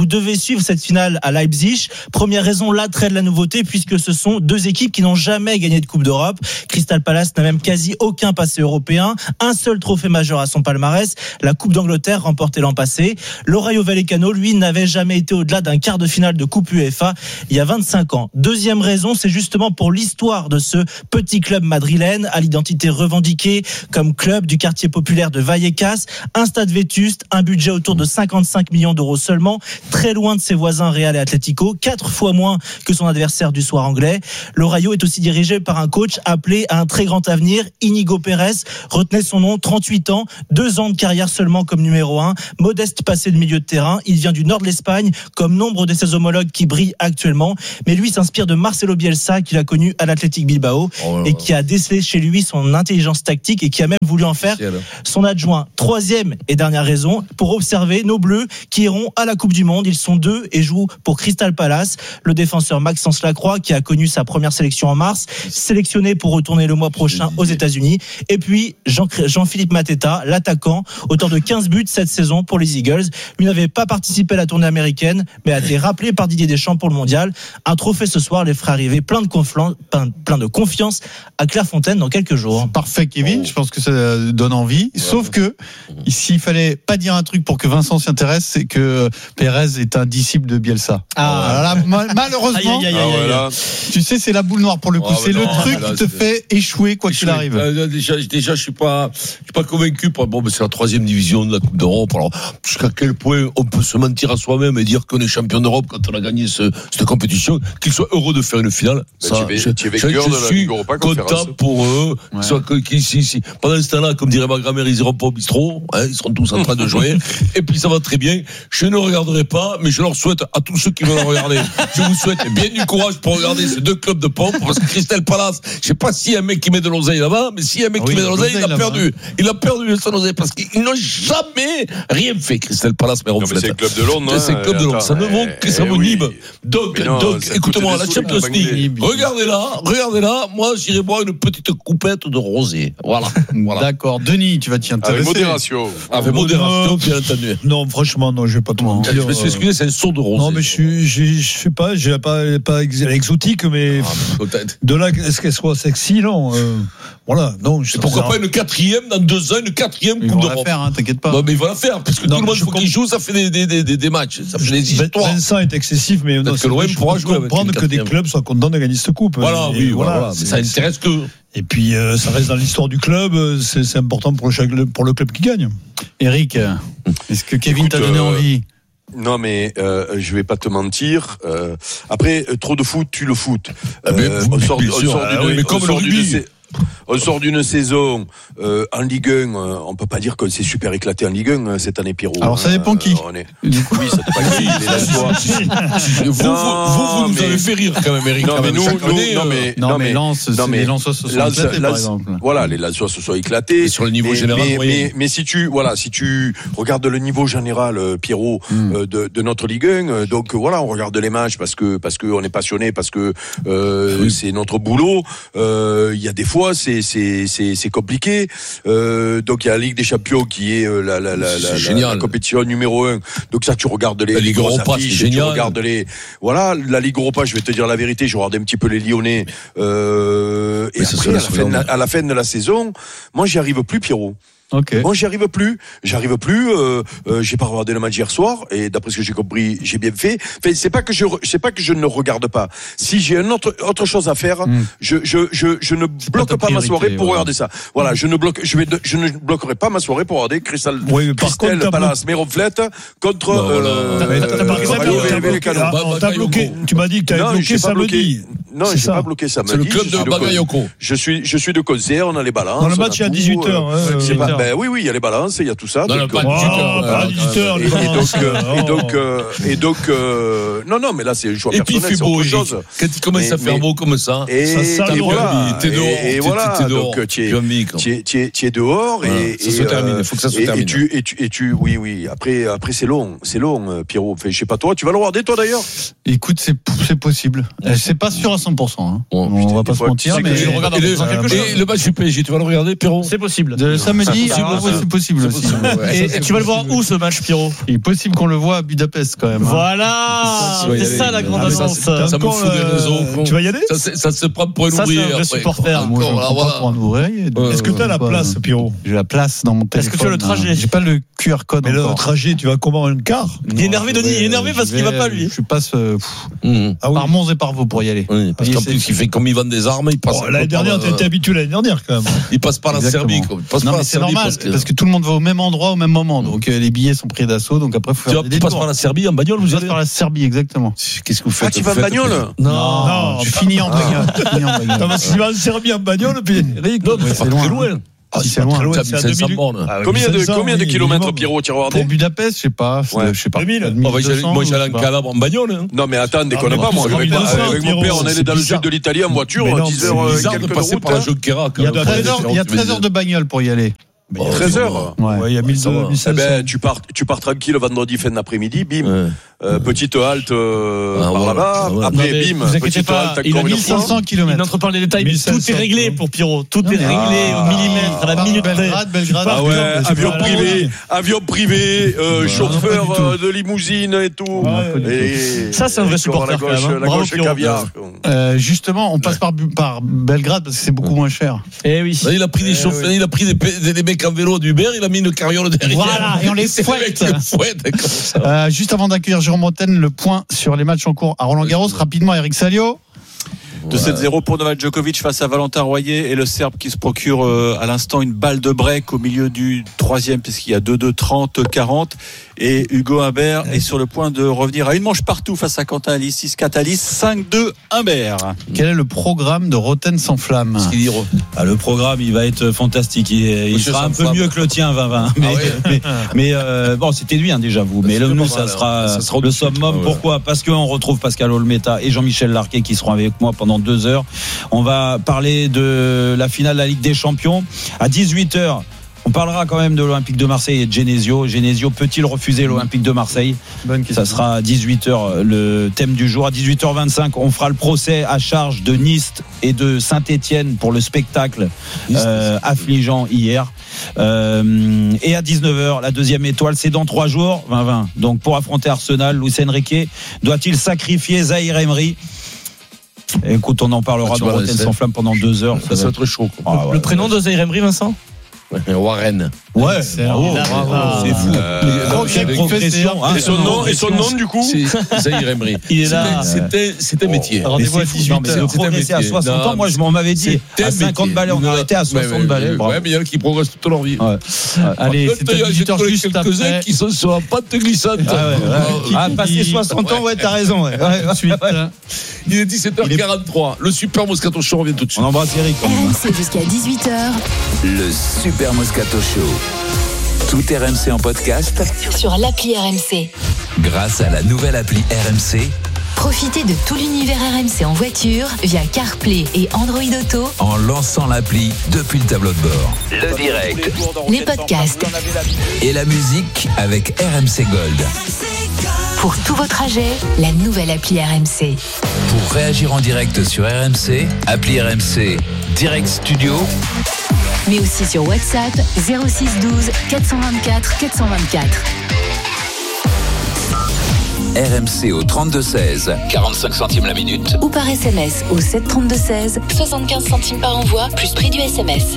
suivre cette finale à Leipzig. Première raison, l'attrait de la nouveauté, puisque ce sont deux équipes qui n'ont jamais gagné de Coupe d'Europe. Crystal Palace n'a même quasi aucun passé européen, un seul trophée majeur à son palmarès, la Coupe d'Angleterre remportée l'an passé. Le Rayo Vallecano, lui, n'avait jamais été au-delà d'un quart de finale de Coupe UEFA il y a vingt-cinq ans. Deuxième raison, c'est justement pour l'histoire de ce petit club madrilène, à l'identité revendiquée comme club du quartier populaire de Vallecas, un stade vétuste, un budget autour de cinquante-cinq millions d'euros seulement, très loin de ses voisins Real et Atlético, quatre fois moins que son adversaire du soir anglais. Le Rayo est aussi dirigé par un coach appelé à un très grand avenir, Inigo Pérez. Retenez son nom, trente-huit ans, deux ans de carrière seulement comme numéro un, modeste passé de milieu de terrain. Il vient du nord de l'Espagne, comme nombre de ses homologues qui brillent actuellement. Mais lui s'inspire de Marcelo Bielsa, qu'il a connu à l'Athletic Bilbao, oh et qui a décelé chez lui son intelligence tactique et qui a même voulu en faire son adjoint. Troisième et dernière raison, pour observer nos Bleus qui iront à la Coupe du Monde. Ils sont deux et jouent pour Crystal Palace. Le défenseur Maxence Lacroix, qui a connu sa première sélection en mars, sélectionné pour retourner le mois prochain aux États-Unis. Et puis Jean- Jean-Philippe Mateta, l'attaquant, auteur de quinze buts cette saison pour les Eagles. Lui n'avait pas participé à la tournée américaine, mais a été rappelé par Didier Deschamps pour le mondial. Un trophée ce soir les fera arriver plein de, conflan- plein de confiance à Clairefontaine dans quelques jours. Parfait, Kevin. Oh. Je pense que ça donne envie. Ouais, Sauf que, s'il fallait pas dire un truc pour que Vincent s'y intéresse, c'est que Pérez est un disciple de Bielsa. Ah, ah là, malheureusement. Aïe, aïe, aïe, aïe, aïe. Ah, tu sais, c'est la boule noire pour le coup. Ah, c'est non, le truc là, qui te c'est... fait échouer quoi qu'il arrive. Euh, déjà, déjà, je suis pas, je suis pas convaincu. Bon, mais c'est la troisième division de la Coupe d'Europe. Alors, jusqu'à quel point on peut se mentir à soi-même et dire qu'on est champion d'Europe quand on a gagné ce, cette compétition, qu'ils soient heureux de faire une finale. Ben, ça, je, je, je, je suis content pour eux. Ouais. Soit, qui, si, si. Pendant ce temps-là, comme dirait ma grand-mère, ils iront pas au bistrot. Hein, ils seront tous en train de jouer. Et puis ça va très bien. Je ne regarderai pas, mais je leur souhaite à tous ceux qui veulent regarder. Je vous souhaite bien du courage pour regarder ces deux clubs de pompe, parce que Crystal Palace, je sais pas s'il y a un mec qui met de l'oseille là-bas, mais s'il y a un mec oui, qui met de l'oseille, il a perdu. Il a perdu son oseille parce qu'ils n'ont jamais rien fait, Crystal Palace, mais, non, mais c'est le club de Londres. C'est le club de Londres. Ça ne vaut que ça me nibe. Donc, donc, écoute-moi, la Champions League, regardez-la, regardez-la. Moi, j'irai boire une petite coupette de rosé. Voilà. voilà. D'accord. Denis, tu vas t'y intéresser. Avec modération. Avec modération, bien entendu. Non, franchement, non, je vais pas te mentir. Je me suis excusé, c'est un saut de rosé. Non, mais je je sais pas, je pas pas exotique, mais ah, de là est-ce qu'elle soit sexy, non. Euh, voilà, non. Je pourquoi pas une quatrième dans deux ans, une quatrième Coupe d'Europe. Ils vont la faire, hein, t'inquiète pas. Non, mais ils vont la faire parce que non, tout le monde faut qu'il joue, ça fait des des des des matchs, ça fait des histoires. Vincent est excessif, mais non, que l'O M pourra jouer. Comprendre que des clubs soient contents de gagner cette coupe. Voilà, oui, voilà. Ça intéresse que. Et puis euh, ça reste dans l'histoire du club, c'est, c'est important pour le, pour le club qui gagne. Eric, est-ce que Kevin Écoute, t'a donné euh, envie ? Non mais euh, je vais pas te mentir. Euh, après trop de foot, tue le foot. Euh, mais, on sort, on sort ah, d'une, oui, mais comme le rugby. On sort d'une saison euh, en Ligue un, euh, on peut pas dire qu'on s'est super éclaté en Ligue un euh, cette année, Pierrot. Alors ça dépend euh, qui. On est... Oui, ça dépend qui. vous, vous, vous, vous nous avez fait rire quand même, Eric. Non, mais nous, nous, année, non, mais, non, mais Lens, non, mais les Lensois se sont Lens, éclatés, Lens, par exemple. Voilà, les Lensois se sont éclatés. Et sur le niveau mais, général, mais, oui. mais, mais si tu, voilà, si tu regardes le niveau général, euh, Pierrot, mm. euh, de, de notre Ligue un, euh, donc voilà, on regarde les matchs parce que parce que on est passionné, parce que euh, oui. c'est notre boulot. Il euh, y a des fois, c'est c'est c'est c'est compliqué. Euh, donc il y a la Ligue des Champions qui est euh, la, la, la, la, la, la compétition numéro un. Donc ça, tu regardes les, la Ligue Europa, c'est génial. Tu regardes les, voilà, la Ligue Europa. Je vais te dire la vérité. Je regarde un petit peu les Lyonnais. Euh, et après, à la, fin, à la fin de la saison, moi, j'y arrive plus, Pierrot. Okay. Moi, j'y arrive plus. J'arrive plus. Euh, euh, j'ai pas regardé le match hier soir, et d'après ce que j'ai compris, j'ai bien fait. Enfin, c'est pas que je, c'est pas que je ne regarde pas. Si j'ai une autre autre chose à faire, mm. je je je je ne c'est bloque pas, pas ma soirée pour voilà. regarder ça. Voilà, mm. je ne bloque, je vais, je ne bloquerai pas ma soirée pour regarder Crystal, oui, Crystal Palace, Méronflette contre. Non, euh, voilà. T'as euh, euh, bloqué. Tu m'as dit que t'avais bloqué samedi. Non, j'ai pas bloqué samedi. C'est le club de Bagayoko. Je suis je suis de concert. On a les balances. Dans le match, il y a dix-huit heures. Ben oui, oui, il y a les balances, il y a tout ça. Non, donc, non, euh, pas dix-huit heures. Et donc, et donc, euh, et donc, euh, non, non, mais là, c'est un choix et personnel. Et puis, il fait beau, chose. Quand il commence à faire beau comme ça, et, ça et voilà. T'es dehors. Et voilà. Donc, tu es dehors et ça se termine. Il faut que ça se termine. Et tu, et tu, et tu, oui, oui. Après, après, c'est long, c'est long, Pierrot. Enfin, je sais pas toi. Tu vas le regarder, toi, d'ailleurs? Écoute, c'est, c'est possible. C'est pas sûr à à cent pour cent. Hein. Bon, on va pas se mentir, mais je regarde et, et, et le match du P S G, tu vas le regarder, Pierrot? C'est possible. De samedi, ah, ouais, c'est possible aussi. Et tu vas le voir où ce match, Pierrot? Il est possible qu'on le voit à Budapest quand même. Voilà, c'est ça la grande annonce. Ça me fout des réseaux. Tu vas y aller? Ça se prend pour un ouvrier. Ça, c'est un vrai supporter. Moi, je ne prends pas pour un ouvrier. Est-ce que tu as la place, Pierrot? J'ai la place dans mon téléphone. Est-ce que tu as le trajet? J'ai pas le Q R code. Mais le trajet, tu vas comment, un car? Il est énervé, Denis. Il est énervé parce qu'il va pas, lui. Je passe par Mons et par Vaux pour y aller. Oui, parce qu'en plus, il fait comme ils vendent des armes, il passe. Oh, l'année dernière, tu étais habitué l'année dernière quand même. Il passe par la Serbie. Non, mais c'est normal, parce que tout le monde va au même endroit au même moment. Donc les billets sont pris d'assaut. Donc après, faut faire des détours. Tu passes par la Serbie en bagnole, vous allez par la Serbie, exactement. Qu'est-ce que vous faites? Ah, tu vas en bagnole? Non, non, je finis en bagnole. Tu vas en Serbie en bagnole, puis Eric, c'est très loin. Ah, c'est loin. C'est à cinq cents bornes. Ah, combien de, combien de kilomètres, Pierrot, tu vas Pour Budapest, je sais pas. Ouais. Je sais pas. deux mille. Moi, j'allais en Calabre en bagnole. Hein. Non, mais attends, déconne ah, pas, moi. Avec, avec, avec mon père, on allait dans le sud de l'Italie en voiture, dix heures, quelques de passer par la Junquera. Il y a treize heures de bagnole pour y aller. treize heures. Ouais, il y a mille cinq cents. Eh ben, tu pars, tu pars tranquille le vendredi fin d'après-midi, bim. Ouais. Euh, petite halte euh, ah, par voilà. là-bas. Ah, voilà. Après, non, bim. Vous inquiétez pas, halte, il a mille cinq cents kilomètres. Il n'entre pas dans les détails, mais tout est réglé pour Pierrot. Tout est réglé au millimètre, à la minute près. Belgrade, Belgrade. Ah ouais, avion privé, avion privé, euh, chauffeur de limousine et tout. Et ça, c'est un vrai supporter. La gauche, la gauche caviar. Euh, justement, on passe par, par Belgrade parce que c'est beaucoup moins cher. Eh oui. Là, il a pris des chauffeurs, il a pris des, des mecs en vélo d'Uber, il a mis une carriole derrière. Voilà, et on les fouette. euh, juste avant d'accueillir Jérôme Montaigne, le point sur les matchs en cours à Roland-Garros. Rapidement, Eric Salio. deux sept zéro pour Novak Djokovic face à Valentin Royer et le Serbe qui se procure euh, à l'instant une balle de break au milieu du troisième puisqu'il y a deux deux, trente, quarante et Hugo Humbert est sur le point de revenir à une manche partout face à Quentin Alice, six quatre Alice, cinq deux Humbert. Quel est le programme de Roten sans flamme? Ah, le programme il va être fantastique, il, il sera un peu flamme. Mieux que le tien vingt vingt mais, ah ouais. mais, mais euh, bon c'était lui hein, déjà vous mais là, nous ça sera, ça sera le summum. Ah ouais. Pourquoi? Parce qu'on retrouve Pascal Olmeta et Jean-Michel Larquet qui seront avec moi pendant deux heures. On va parler de la finale de la Ligue des Champions à dix-huit heures. On parlera quand même de l'Olympique de Marseille et de Genesio. Genesio peut-il refuser l'Olympique de Marseille? Bonne question. Ça sera à dix-huit heures le thème du jour. À dix-huit heures vingt-cinq, on fera le procès à charge de Nice et de Saint-Etienne pour le spectacle euh, affligeant hier. Euh, et à dix-neuf heures, la deuxième étoile, c'est dans trois jours, vingt vingt. Donc pour affronter Arsenal, Luis Enrique doit-il sacrifier Zahir Emery? Écoute, on en parlera ah, dans Roten sans flamme pendant deux heures. Ça, ça va être chaud. Ah, ouais, le prénom ouais. de Zahir Emery, Vincent? Warren. Ouais, c'est, bravo, bravo, bravo. C'est fou. Euh, hein. Et son nom, et son nom du coup c'est Zahir Emery. Il est là. C'était, c'était un métier. Oh, rendez-vous à dix-huit heures. Le progresser à soixante ans, moi je m'en m'avais dit à cinquante balais, on arrêtait à soixante balais. Ouais, mais il y en a qui progressent toute leur vie. Allez, c'est dix-huit heures juste quelques-uns qui sont sur la pente glissante. Ah, passer soixante ans, ouais, t'as raison. Il est dix-sept heures quarante-trois. Le Super Moscato Show revient tout de suite. On embrasse Eric. R M C jusqu'à dix-huit heures. Le Super Moscato Show. Tout R M C en podcast sur l'appli R M C. Grâce à la nouvelle appli R M C. Profitez de tout l'univers R M C en voiture via CarPlay et Android Auto en lançant l'appli depuis le tableau de bord. Le direct, les podcasts et la musique avec R M C Gold. Pour tous vos trajets, la nouvelle appli R M C. Pour réagir en direct sur R M C, appli R M C Direct Studio. Mais aussi sur WhatsApp zéro six douze quatre cent vingt-quatre quatre cent vingt-quatre. R M C au trente-deux seize, quarante-cinq centimes la minute. Ou par S M S au sept trente-deux seize, soixante-quinze centimes par envoi, plus prix du S M S.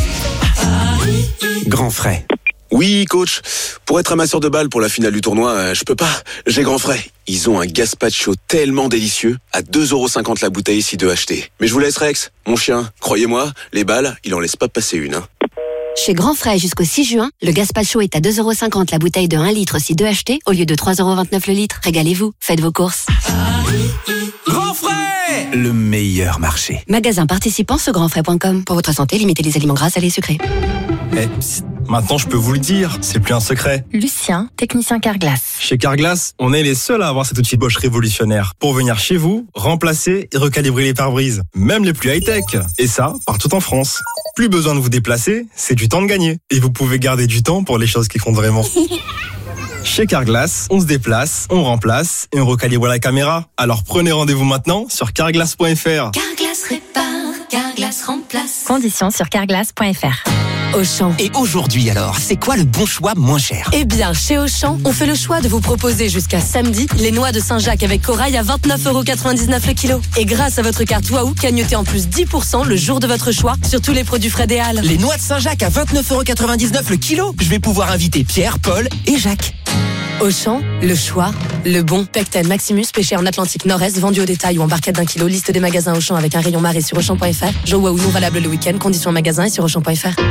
Grand frais. Oui, coach. Pour être amasseur de balles pour la finale du tournoi, euh, je peux pas. J'ai grand frais. Ils ont un gazpacho tellement délicieux, à deux euros cinquante la bouteille si deux achetés. Mais je vous laisse, Rex. Mon chien, croyez-moi, les balles, il en laisse pas passer une. Hein. Chez Grand Frais jusqu'au six juin, le gazpacho est à deux euros cinquante la bouteille de un litre si deux achetés, au lieu de trois euros vingt-neuf le litre. Régalez-vous, faites vos courses. Grand Frais, le meilleur marché. Magasin participant sur grand frais point com. Pour votre santé, limitez les aliments gras, salés et sucrés. Eh, psst, maintenant je peux vous le dire, c'est plus un secret. Lucien, technicien Carglass. Chez Carglass, on est les seuls à avoir cet outil Bosch révolutionnaire pour venir chez vous, remplacer et recalibrer les pare-brises, même les plus high-tech. Et ça, partout en France. Plus besoin de vous déplacer, c'est du temps de gagner. Et vous pouvez garder du temps pour les choses qui comptent vraiment. Chez Carglass, on se déplace, on remplace et on recalibre la caméra. Alors prenez rendez-vous maintenant sur carglass point f r. Carglass répare, Carglass remplace. Conditions sur carglass point f r. Auchan. Et aujourd'hui alors, c'est quoi le bon choix moins cher? Eh bien, chez Auchan, on fait le choix de vous proposer jusqu'à samedi les noix de Saint-Jacques avec corail à vingt-neuf euros quatre-vingt-dix-neuf le kilo. Et grâce à votre carte Waouh, cagnotez en plus dix pour cent le jour de votre choix sur tous les produits Fred et Halles. Les noix de Saint-Jacques à vingt-neuf euros quatre-vingt-dix-neuf le kilo. Je vais pouvoir inviter Pierre, Paul et Jacques. Auchan, le choix, le bon. Pecten Maximus, pêché en Atlantique Nord-Est, vendu au détail ou en barquette d'un kilo. Liste des magasins Auchan avec un rayon marée sur Auchan point f r. Jeux Waouh non valable le week-end. Conditions en magasin et sur Auchan point f r.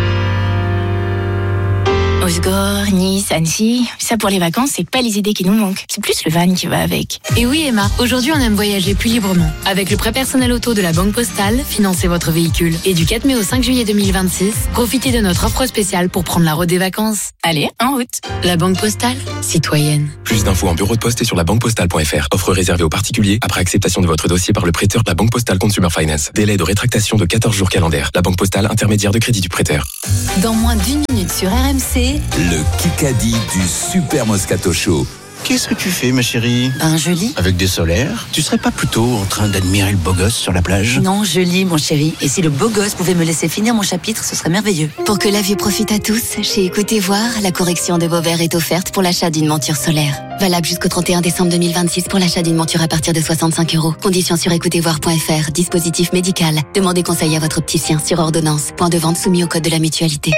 Osgore, Nice, Annecy, ça pour les vacances, c'est pas les idées qui nous manquent. C'est plus le van qui va avec. Et oui Emma, aujourd'hui on aime voyager plus librement. Avec le prêt personnel auto de la Banque Postale, financez votre véhicule. Et du quatre mai au cinq juillet deux mille vingt-six, profitez de notre offre spéciale pour prendre la route des vacances. Allez, en route. La Banque Postale, citoyenne. Plus d'infos en bureau de poste et sur la banque postale point f r. Offre réservée aux particuliers après acceptation de votre dossier par le prêteur de la Banque Postale Consumer Finance. Délai de rétractation de quatorze jours calendaires. La Banque Postale, intermédiaire de crédit du prêteur. Dans moins d'une minute sur R M C, le Kikadi du Super Moscato Show. Qu'est-ce que tu fais, ma chérie? Ben, je lis. Avec des solaires? Tu serais pas plutôt en train d'admirer le beau gosse sur la plage? Non, je lis, mon chéri. Et si le beau gosse pouvait me laisser finir mon chapitre, ce serait merveilleux. Pour que la vue profite à tous, chez Écoutez Voir, la correction de vos verres est offerte pour l'achat d'une monture solaire. Valable jusqu'au trente et un décembre deux mille vingt-six pour l'achat d'une monture à partir de soixante-cinq euros. Conditions sur écoutez voir point f r. Dispositif médical. Demandez conseil à votre opticien sur ordonnance. Point de vente soumis au code de la mutualité.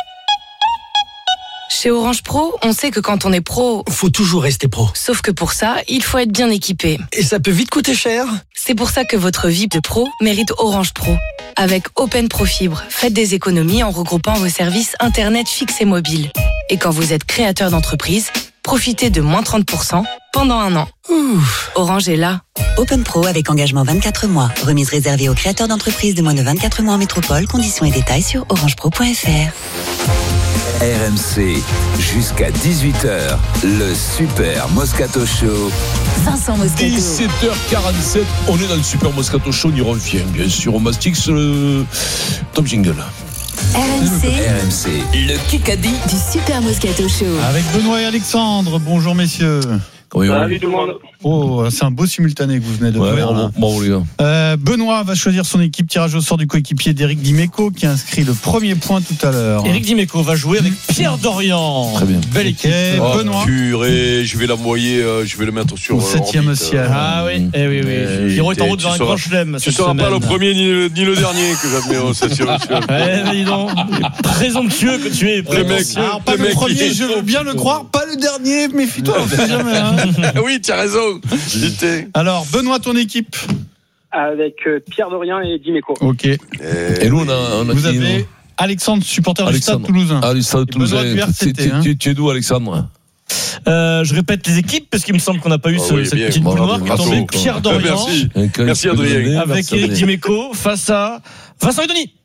Chez Orange Pro, on sait que quand on est pro, faut toujours rester pro. Sauf que pour ça, il faut être bien équipé. Et ça peut vite coûter cher. C'est pour ça que votre vie de pro mérite Orange Pro. Avec Open Pro Fibre, faites des économies en regroupant vos services Internet fixe et mobile. Et quand vous êtes créateur d'entreprise, profitez de moins trente pour cent pendant un an. Ouf, Orange est là. Open Pro avec engagement vingt-quatre mois. Remise réservée aux créateurs d'entreprises de moins de vingt-quatre mois en métropole. Conditions et détails sur orange pro point f r. R M C, jusqu'à dix-huit heures, le Super Moscato Show. Vincent Moscato. dix-sept heures quarante-sept, on est dans le Super Moscato Show, on y revient, bien sûr. On mastique sur le top jingle. R M C, R M C, le Kikadi du Super Moscato Show. Avec Benoît et Alexandre, bonjour messieurs. Salut tout le monde. Oh, c'est un beau simultané que vous venez de ouais, faire. Bon, bon, les gars. Euh, Benoît va choisir son équipe, tirage au sort du coéquipier d'Éric Dimeco qui a inscrit le premier point tout à l'heure. Éric Dimeco va jouer avec Pierre Dorian. Très bien. Belle équipe. Okay, oh, Benoît. Purée, je vais l'envoyer, euh, je vais le mettre sur. Au septième ciel. Ah oui, eh oui, oui. Giro est en route vers un grand chelem. Tu ne seras pas le premier ni le, ni le dernier que j'admets au septième ciel. Eh, dis donc. Présomptueux que tu es. Le mec, alors, pas le, le premier, je veux bien le croire, pas le dernier, méfie-toi, on sait jamais. Hein. Oui, tu as raison. Alors, Benoît, ton équipe? Avec euh, Pierre Dorian et Dimeco. Ok. Et, et nous, on a, on a Vous qui, avez nous Alexandre, supporter Alexandre. du Stade Toulousain. Ah, du Stade Toulousain. Tu es d'où, Alexandre? Euh, je répète les équipes parce qu'il me semble qu'on n'a pas eu oh, ce, oui, cette bien, petite boule noire qui est tombée. Quoi. Pierre Dorian. Merci. Merci Adrien. Avec Éric Dimeco face à Vincent et Denis.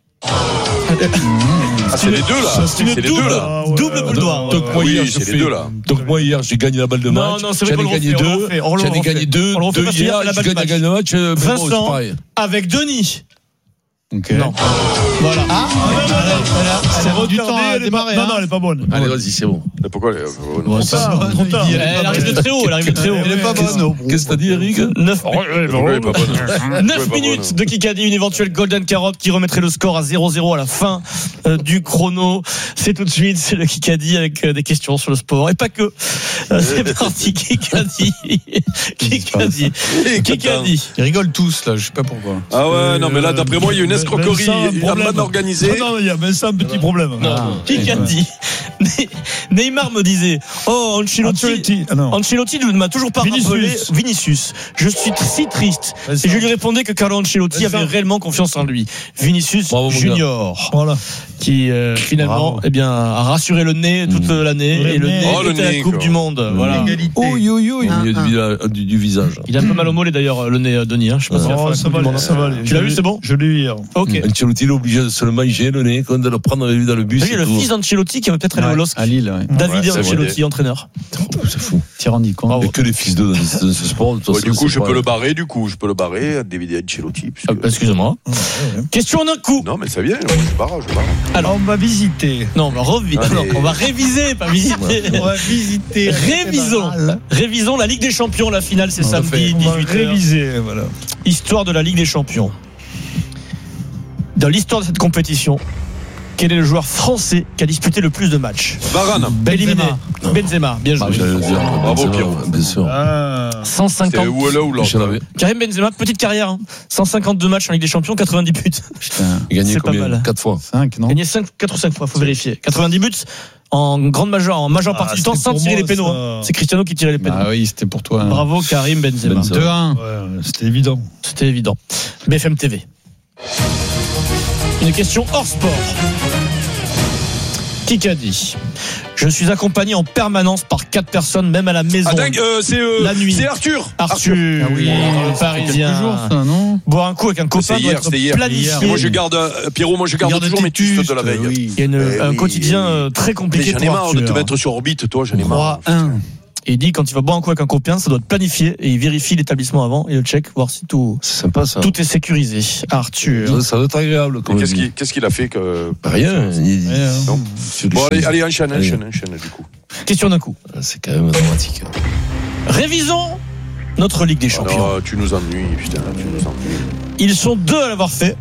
Ah, c'est les deux là. C'est une double, là. double boule noire. Donc moi oui, hier, c'est j'ai les fait, deux là. donc moi hier, j'ai gagné la balle de match. Non, non, c'est vrai qu'on le gagné refait, deux. J'en ai gagné deux. Deux hier, j'ai gagné la balle de match. Vincent avec Denis. Okay. Non. Voilà. Ah, c'est bon du temps à démarrer. Non, non, elle est pas bonne. Allez, vas-y, c'est bon. Pourquoi elle est bon, ça, trop tard. Elle arrive de très haut, elle arrive de très haut. Elle est pas bonne. Qu'est-ce que t'as dit, Eric? neuf minutes de Kikadi, une éventuelle Golden Carotte qui remettrait le score à zéro zéro à la fin euh, du chrono. C'est tout de suite, c'est le Kikadi avec euh, des questions sur le sport. Et pas que. Euh, c'est parti, Kikadi. Kikadi. Kikadi. Ils rigolent tous, là, je sais pas pourquoi. Ah ouais, non, mais là, d'après moi, il y a une escroquerie. Il a mal organisé. Non, non, il y a même ça un petit problème. Kikadi. Neymar me disait, oh, Ancelotti. Ancelotti, ah Ancelotti ne m'a toujours pas Vinicius. rappelé Vinicius. Je suis si triste. Et je lui répondais que Carlo Ancelotti avait réellement confiance en lui. Vinicius Bravo, Junior. Voilà. Qui, euh, finalement, eh bien, a rassuré le nez toute mmh. l'année. Le et le nez, nez oh, était la Coupe quoi. du Monde. Voilà. Oh, yo, yo, il y a du, du, du visage. Il a un peu mal au mollet d'ailleurs, le nez, Denis. Hein. Je sais pas oh, si ça, va, ça va aller. Tu l'as vu, c'est bon? Je l'ai eu hier. Ok. Ancelotti est obligé de se le manger, le nez, quand de le prendre dans le bus. Il y a le fils d'Ancelotti qui va peut-être aller au LOSC. À Lille. ouais. David Ouais, c'est Ancelotti, entraîneur. C'est fou. Tu t'es rendu compte. Il n'y a que les fils de dans ce dans ce sport. de toute Ouais, façon, du coup, c'est je pas- peux le barrer, du coup, je peux le barrer, David Ancelotti. puisque- Ah, excusez-moi. Question d'un coup. Non, mais ça vient, je barre, je barre. Alors, on va visiter. Non, on va revi- Allez. non, on va réviser, pas visiter. On va visiter. Révisons. Révisons la Ligue des Champions. La finale, c'est On l'a samedi, fait. On va dix-huit heures. réviser, voilà. Histoire de la Ligue des Champions. Dans l'histoire de cette compétition, quel est le joueur français qui a disputé le plus de matchs? Varane. Éliminé. Benzema, bien joué. Ah, j'allais le dire. Bravo, Benzema, Pierrot. bien sûr. Ah. cent cinquante. C'était où là ou là Michel Avé. Karim Benzema, petite carrière. Hein. cent cinquante-deux matchs en Ligue des Champions, quatre-vingt-dix buts. Putain. Il a gagné C'est pas combien? mal. quatre fois. cinq, non? Gagné cinq, quatre ou cinq fois, faut vérifier. quatre-vingt-dix buts en grande majeure, en majeure Ah, partie du temps, c'était sans pour tirer moi, les pénaux. ça. hein. C'est Cristiano qui tirait les pénaux. Ah oui, c'était pour toi. Bravo Karim Benzema. Benzema. deux un. Ouais, c'était évident. C'était évident. B F M T V. Une question hors sport. Qui a dit? Je suis accompagné en permanence par quatre personnes, même à la maison. Ah, dingue, euh, c'est euh, La nuit. c'est Arthur. Arthur, Ah oui, le ça fait quelques jours, Parisien. ça, non? Boire un coup avec un copain C'est doit hier, être c'était hier. planifié. Et moi je garde, euh, Pierrot, moi je garde Garde toujours tes mes tustes de tustes, la veille. oui. Il y a une- Eh un oui. quotidien euh, très Mais compliqué j'en ai pour marre de Arthur. te mettre sur orbite, toi, j'en ai marre. trois un. Et il dit quand il va boire un coup avec un copain, ça doit être planifié et il vérifie l'établissement avant et le check, voir si tout, C'est sympa ça. tout est sécurisé. Arthur. Ça, ça doit être agréable. Et comme Qu'est-ce vie. qu'il qu'est-ce qu'il a fait que. Rien. il- Rien. Non. sur les Bon, allez, choses. allez, enchaîne, Allez. enchaîne, enchaîne, du coup. Question d'un coup. C'est quand même dramatique. Révisons notre Ligue des Champions. Alors, tu nous ennuies, putain, tu nous ennuies. Ils sont deux à l'avoir fait.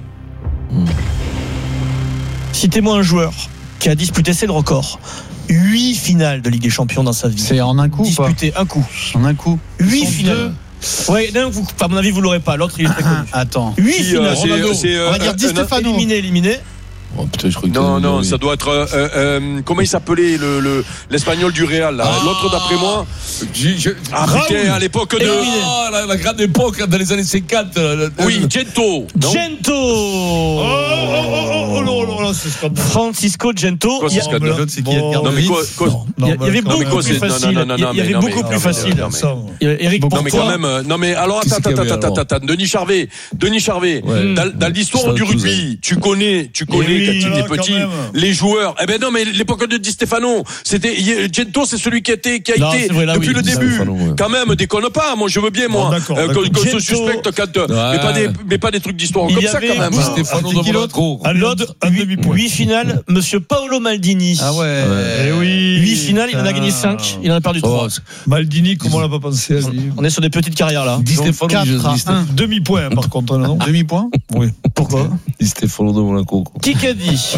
Citez-moi un joueur qui a disputé, c'est le record, huit finales de Ligue des Champions dans sa vie. C'est en un coup ou pas? Disputé un coup. En un coup. Huit Ils sont finales. Ouais, non, vous, à mon avis, vous l'aurez pas. L'autre, il est très connu. Attends. Huit Qui, euh, finales. c'est- Ronaldo. c'est, euh, On va dire un- Di un- Stefano. Éliminé, éliminé. Oh, putain, je crois que Non, t'as- non, oui. ça doit être. euh, euh, comment il s'appelait le, le, l'espagnol du Real, là. Ah. L'autre d'après moi. J'ai- j'ai- Ah, putain, à l'époque de. Ah, la, la grande époque, dans les années cinquante. la- la- Oui, Gento. non Gento. Oh, oh, oh, oh, oh, oh, là, c'est scandaleux. Francisco Gento. Quoi, Il y a- c'est scandaleux L'autre, c'est qui Bon. a Non, mais quoi, quoi- Non, il y, a- il y avait Non, mais beaucoup quoi, plus c'est- non, facile. non, non, Il y non, avait mais non, beaucoup mais plus non, mais facile. non, mais- Ça, Il y a Eric, Non pour mais toi. quand même, euh, non mais alors Qu'est-ce attends, qu'il y attends, avait, attends, alors attends, Denis Charvet, Denis Charvet, Ouais. dans, dans l'histoire Ça, du tout ça. rugby, tu connais, tu connais oui, quand tu là, étais quand petit, même. les joueurs. Eh ben non mais l'époque de Di Stefano, c'était Gento, c'est celui qui a été, qui a Non, été c'est vrai, là, depuis oui, le Di début. Stefano, ouais. Quand même, déconne pas, moi je veux bien moi, Bon, d'accord, euh, d'accord. qu'on qu'on se Gento- suspecte quand, euh, Ouais. mais pas des, mais pas des trucs d'histoire Il comme y ça avait quand même. Di Stefano Ah, qui de l'autre Monaco. Ah, L'autre, un demi-point. huit finales, monsieur Paolo Maldini. Ah ouais. Eh oui. huit finales, il en a gagné cinq, il en a perdu Oh, trois. c'est- Maldini, comment on l'a pas pensé à lui? On est sur des petites carrières là. Di Stefano, quatre je- à Di Stefano- un. Demi-point, par contre, là, non? Demi-point? Oui. Pourquoi? Di Stefano de Monaco. quoi. Qui qu'a dit?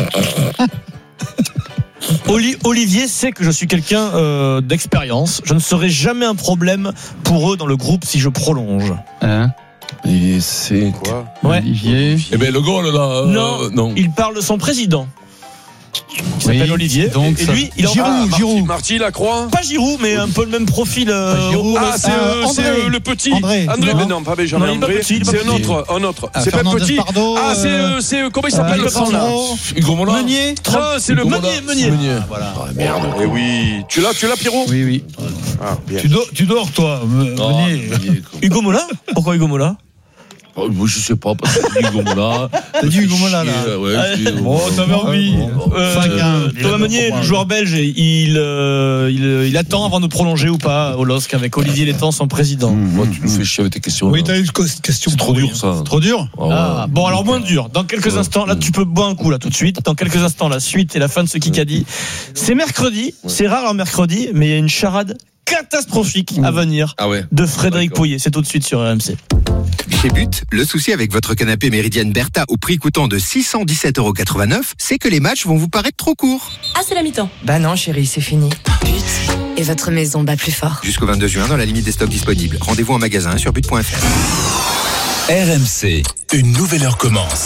Oli- Olivier sait que je suis quelqu'un euh, d'expérience. Je ne serai jamais un problème pour eux dans le groupe si je prolonge. Hein? Et c'est. Quoi Ouais. Olivier. Eh ben, le goal, là. euh, Non, non. il parle de son président. Qui Oui, s'appelle Olivier. donc et ça- lui, il en Giroud, Ah, Marty- Giroud. Marty Lacroix. Pas Giroud, mais un peu le même profil. euh, Pas Giroud. au- Ah, c'est Ah, euh, André. c'est, euh, le petit. André. André, Non. mais non, pas Benjamin Non, il est pas André. petit, il est pas C'est un petit. autre, un autre. Ah, C'est pas Fernandez petit. Pardo, Ah, c'est, euh, euh, c'est, comment il s'appelle le grand là? Alexandro. Hugo Mola. Meunier. Ah, c'est le Hugo Meunier, Mola. Meunier. Meunier. Voilà. Ah, merde. Eh oui. Tu l'as, tu l'as, Pierrot? Oui, oui. Ah, bien. Tu dors, tu dors, toi, Me- Ah, Meunier. Meunier, quoi. Hugo Mola. Pourquoi Hugo Mola? Oh, moi, je sais pas, parce que j'ai dit Hugo Mola. T'as dit Hugo Mola, là. Euh, ouais, Ah, j'ai dit- Bon, t'avais envie. Euh, cinq un. Thomas Meunier, le joueur belge, il, euh, il, il attend avant de prolonger ou pas au L O S C avec Olivier Létang, son président. Moi, tu nous fais chier avec tes questions. Oui, là. t'as une co- question C'est trop dur, ça. Trop dur? Ah, ouais. Ah, bon, alors moins dur. Dans quelques Ouais. instants, là, tu peux boire un coup, là, tout de suite. Dans quelques instants, la suite et la fin de ce Kikadi. C'est mercredi. C'est rare un mercredi, mais il y a une charade catastrophique à venir Ah ouais. de Frédéric D'accord. Pouillet. C'est tout de suite sur R M C. Chez But, le souci avec votre canapé Méridienne Bertha au prix coûtant de six cent dix-sept euros quatre-vingt-neuf, c'est que les matchs vont vous paraître trop courts. Ah, c'est la mi-temps. Bah non, chérie, c'est fini. But. Et votre maison bat plus fort. Jusqu'au vingt-deux juin, dans la limite des stocks disponibles. Rendez-vous en magasin sur but point f r. R M C, une nouvelle heure commence.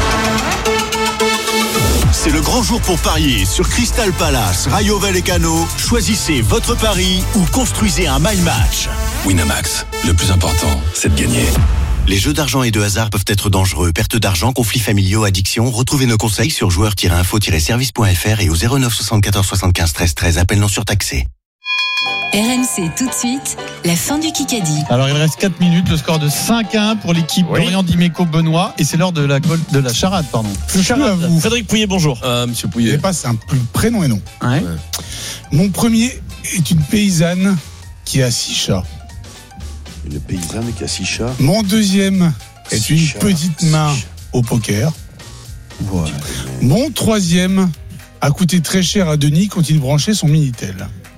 C'est le grand jour pour parier sur Crystal Palace, Rayo Vallecano. Choisissez votre pari ou construisez un my match. Winamax, le plus important, c'est de gagner. Les jeux d'argent et de hasard peuvent être dangereux. Perte d'argent, conflits familiaux, addiction. Retrouvez nos conseils sur joueurs tiret info tiret service point f r et au zéro neuf soixante-quatorze soixante-quinze treize treize. Appel non surtaxé. R M C tout de suite, la fin du Kikadi. Alors il reste quatre minutes, le score de cinq à un pour l'équipe oui. Dorian Dimeco Benoît et c'est l'heure de la de la charade pardon. Charade. Frédéric Pouillet, bonjour. Euh, monsieur Pouillet. C'est pas simple, prénom et nom. Ouais. Ouais. Mon premier est une paysanne qui a six chats. Une paysanne qui a six chats. Mon deuxième est six une chats, petite main chats. au poker. Ouais. Mon troisième a coûté très cher à Denis quand il branchait son Minitel.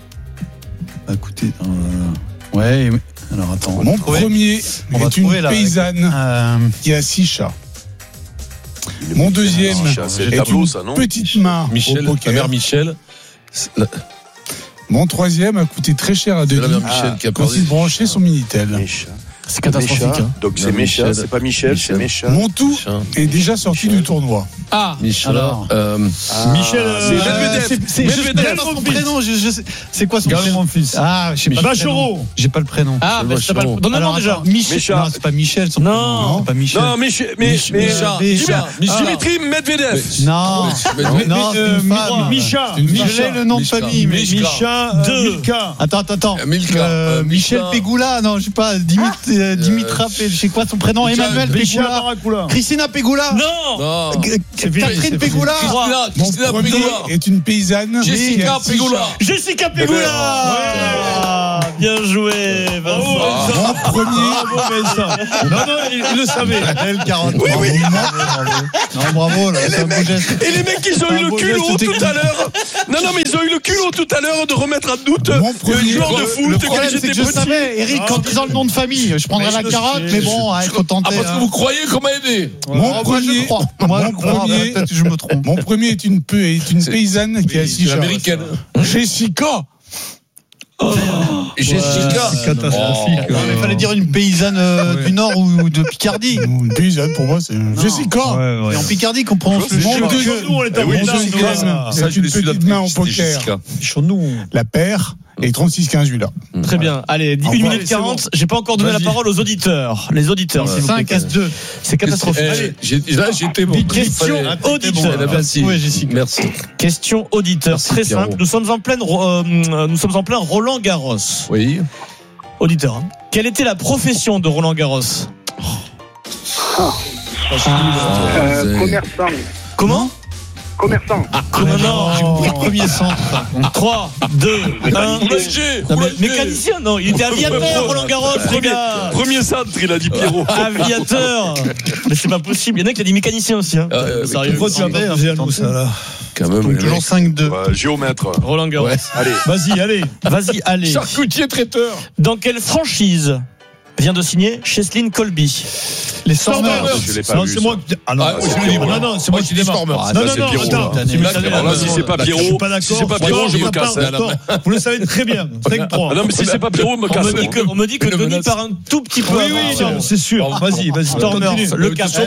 A coûté. Euh... Ouais. Alors attends. Mon premier on est une paysanne euh... qui a six chats. Une Mon deuxième chats, c'est est tableau, une ça, non petite main Michel, au poker. La mère Michel. La... Mon troisième a coûté très cher à Denis ah, quand il branchait son Minitel. C'est catastrophique. Hein. Donc c'est Mécha, c'est pas Michel, Michel. c'est Mécha. Mon tout est déjà sorti Michel. du tournoi. Ah, Michel. Alors, euh, ah, Michel, euh, Medvedev. C'est Medvedev. son prénom. Je, je sais, c'est quoi son Gardez prénom mon fils. Ah, je sais pas. Bachereau. J'ai pas le prénom. Ah, bah, c'est pas le prénom. Non, non, déjà. Michel. Non, c'est pas Michel. Son non, prénom. Non, pas Michel. Non, Michel. Micha. Dimitri Medvedev. Non. Non, Micha. Michel, le nom de famille. Micha. Milka. Attends, attends, attends. Milka. Michel Pégoula. Non, je sais pas. Dimitra. Je sais quoi son prénom? Emmanuel Pégoula. Christina Pégoula. Non. Catherine Pégoula. Mon premier est une paysanne. Jessica Pégoula. Jessica Pégoula. Bien joué, Vincent. Mon premier. Non, non, il le savait. Elle quarante. Oui, oui. Non, bravo. Là, et, les mecs, et les mecs, ils ont eu le culot tout à l'heure. Non, non, mais ils ont eu le culot tout à l'heure de remettre en doute le joueur de foot. Le problème, c'est que je savais, Eric, en disant le nom de famille, je prendrais la carotte, mais bon, à être tenté. Ah, parce que vous croyez qu'on m'a aidé. Mon premier. Moi, je crois. Peut-être que je me trompe. Mon premier est une paysanne qui a six chats. Américaine. Jessica. Oh, Jessica, c'est catastrophique. Oh, il fallait dire une paysanne euh, ouais. du Nord ou de Picardie. Une paysanne pour moi, c'est non. Jessica. Ouais, ouais. Et en Picardie, qu'on prononce le Mon deuxième, c'est une petite main au poker. La paire. Et trente-six quinze là. Très bien. Allez, une minute quarante. J'ai pas encore donné la parole aux auditeurs. Les auditeurs. C'est cinq à deux. C'est catastrophique. Eh, là, j'étais bon. Question auditeur. Bon, merci. Ouais, Jessica. Merci. Question auditeur. Merci, très Pierrot. Simple. Nous sommes en pleine, euh, nous sommes en plein Roland Garros. Oui. Auditeur. Hein. Quelle était la profession de Roland Garros? Ah. Euh, commerçant. Comment? Commerçant. Ah, non, non, non. Premier centre. trois, deux, un. Mécanicien, non, il était aviateur, Roland Garros, les gars. Premier centre, il a dit Pierrot. Aviateur. Mais c'est pas possible. Il y en a qui a dit mécanicien aussi. Hein. Euh, Sérieux, faut que tu appelles à nous, ça, là. Quand même. Donc, toujours cinq deux. Ouais, géomètre. Roland Garros. Ouais. Allez. Vas-y, allez. Vas-y, allez. Charcutier traiteur. Dans quelle franchise vient de signer Cheslin Colby? Les Stormers. Non, c'est moi. Ah non, non, non, c'est moi qui démarre. Non, non, non, attends. Là, si c'est pas Pierrot, si c'est pas Pierrot, je me casse. Vous le savez très bien. cinq trois. Non, mais si c'est pas Pierrot, je me casse. On me dit que Denis part un tout petit peu. Oui, oui, c'est sûr. Vas-y, vas-y. Stormers, le quatre.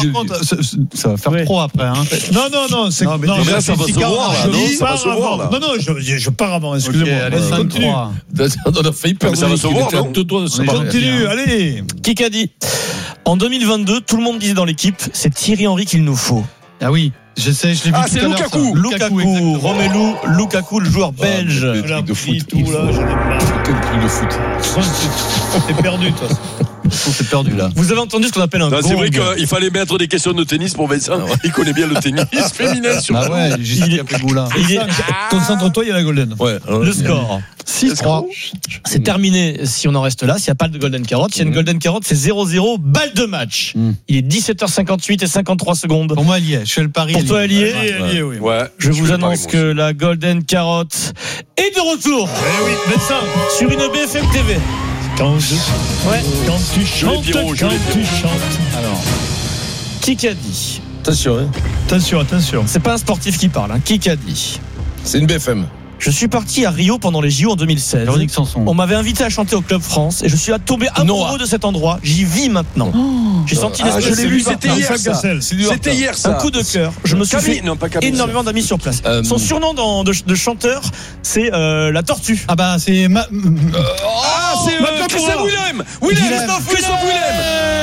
Ça va faire trop après. Non, non, non. Non, mais là, ça va se voir. Ça va se voir, là. Non, non, je pars avant. Excusez-moi. Vas-y, continue. On a failli perdre. Ça va se voir. Continue, allez. Qui qu'a dit? En deux mille vingt-deux, tout le monde disait dans l'équipe, c'est Thierry Henry qu'il nous faut. Ah oui, je sais, je l'ai vu ah, tout c'est à Lukaku. l'heure. Lukaku, Lukaku Romelu Lukaku, le joueur belge. Le truc de foot. Tout là, Quel truc de foot. T'es perdu, toi. C'est perdu là. Vous avez entendu ce qu'on appelle un non, gong. C'est vrai qu'il fallait mettre des questions de tennis pour Vincent. Ah ouais. Il connaît bien le tennis féminin sur ah ouais, il est Pégoula. Concentre-toi, il y a la golden. Ouais, le score six trois. C'est terminé si on en reste là, s'il n'y a pas de golden carotte. S'il y a une golden carotte, c'est zéro zéro, balle de match. Mm. Il est dix-sept heures cinquante-huit et cinquante-trois secondes. Pour moi, elle y est. Je fais le pari. Pour toi, elle y est. Ouais, ouais. Ouais, je, je vous annonce que la golden carotte est de retour. Eh oui, médecin. Sur une B F M T V. Quand, je... ouais. quand tu chantes, Pierrot, quand tu chantes. Alors, qui qu'a dit? Attention, hein. Attention, attention. C'est pas un sportif qui parle. Hein. Qui qu'a dit? C'est une B F M. Je suis parti à Rio pendant les J O en deux mille seize. On m'avait invité à chanter au Club France et je suis là tombé amoureux non. de cet endroit. J'y vis maintenant. Oh. J'ai senti ah, je l'ai vu, c'était hier ça. C'était hier ça. Un coup de cœur. Je me suis fait non, énormément d'amis sur place. Euh, Son surnom dans, de, de chanteur, c'est euh, la Tortue. Ah bah c'est ma... euh, ah c'est euh, Christophe Willem. Willem, Christophe Willem.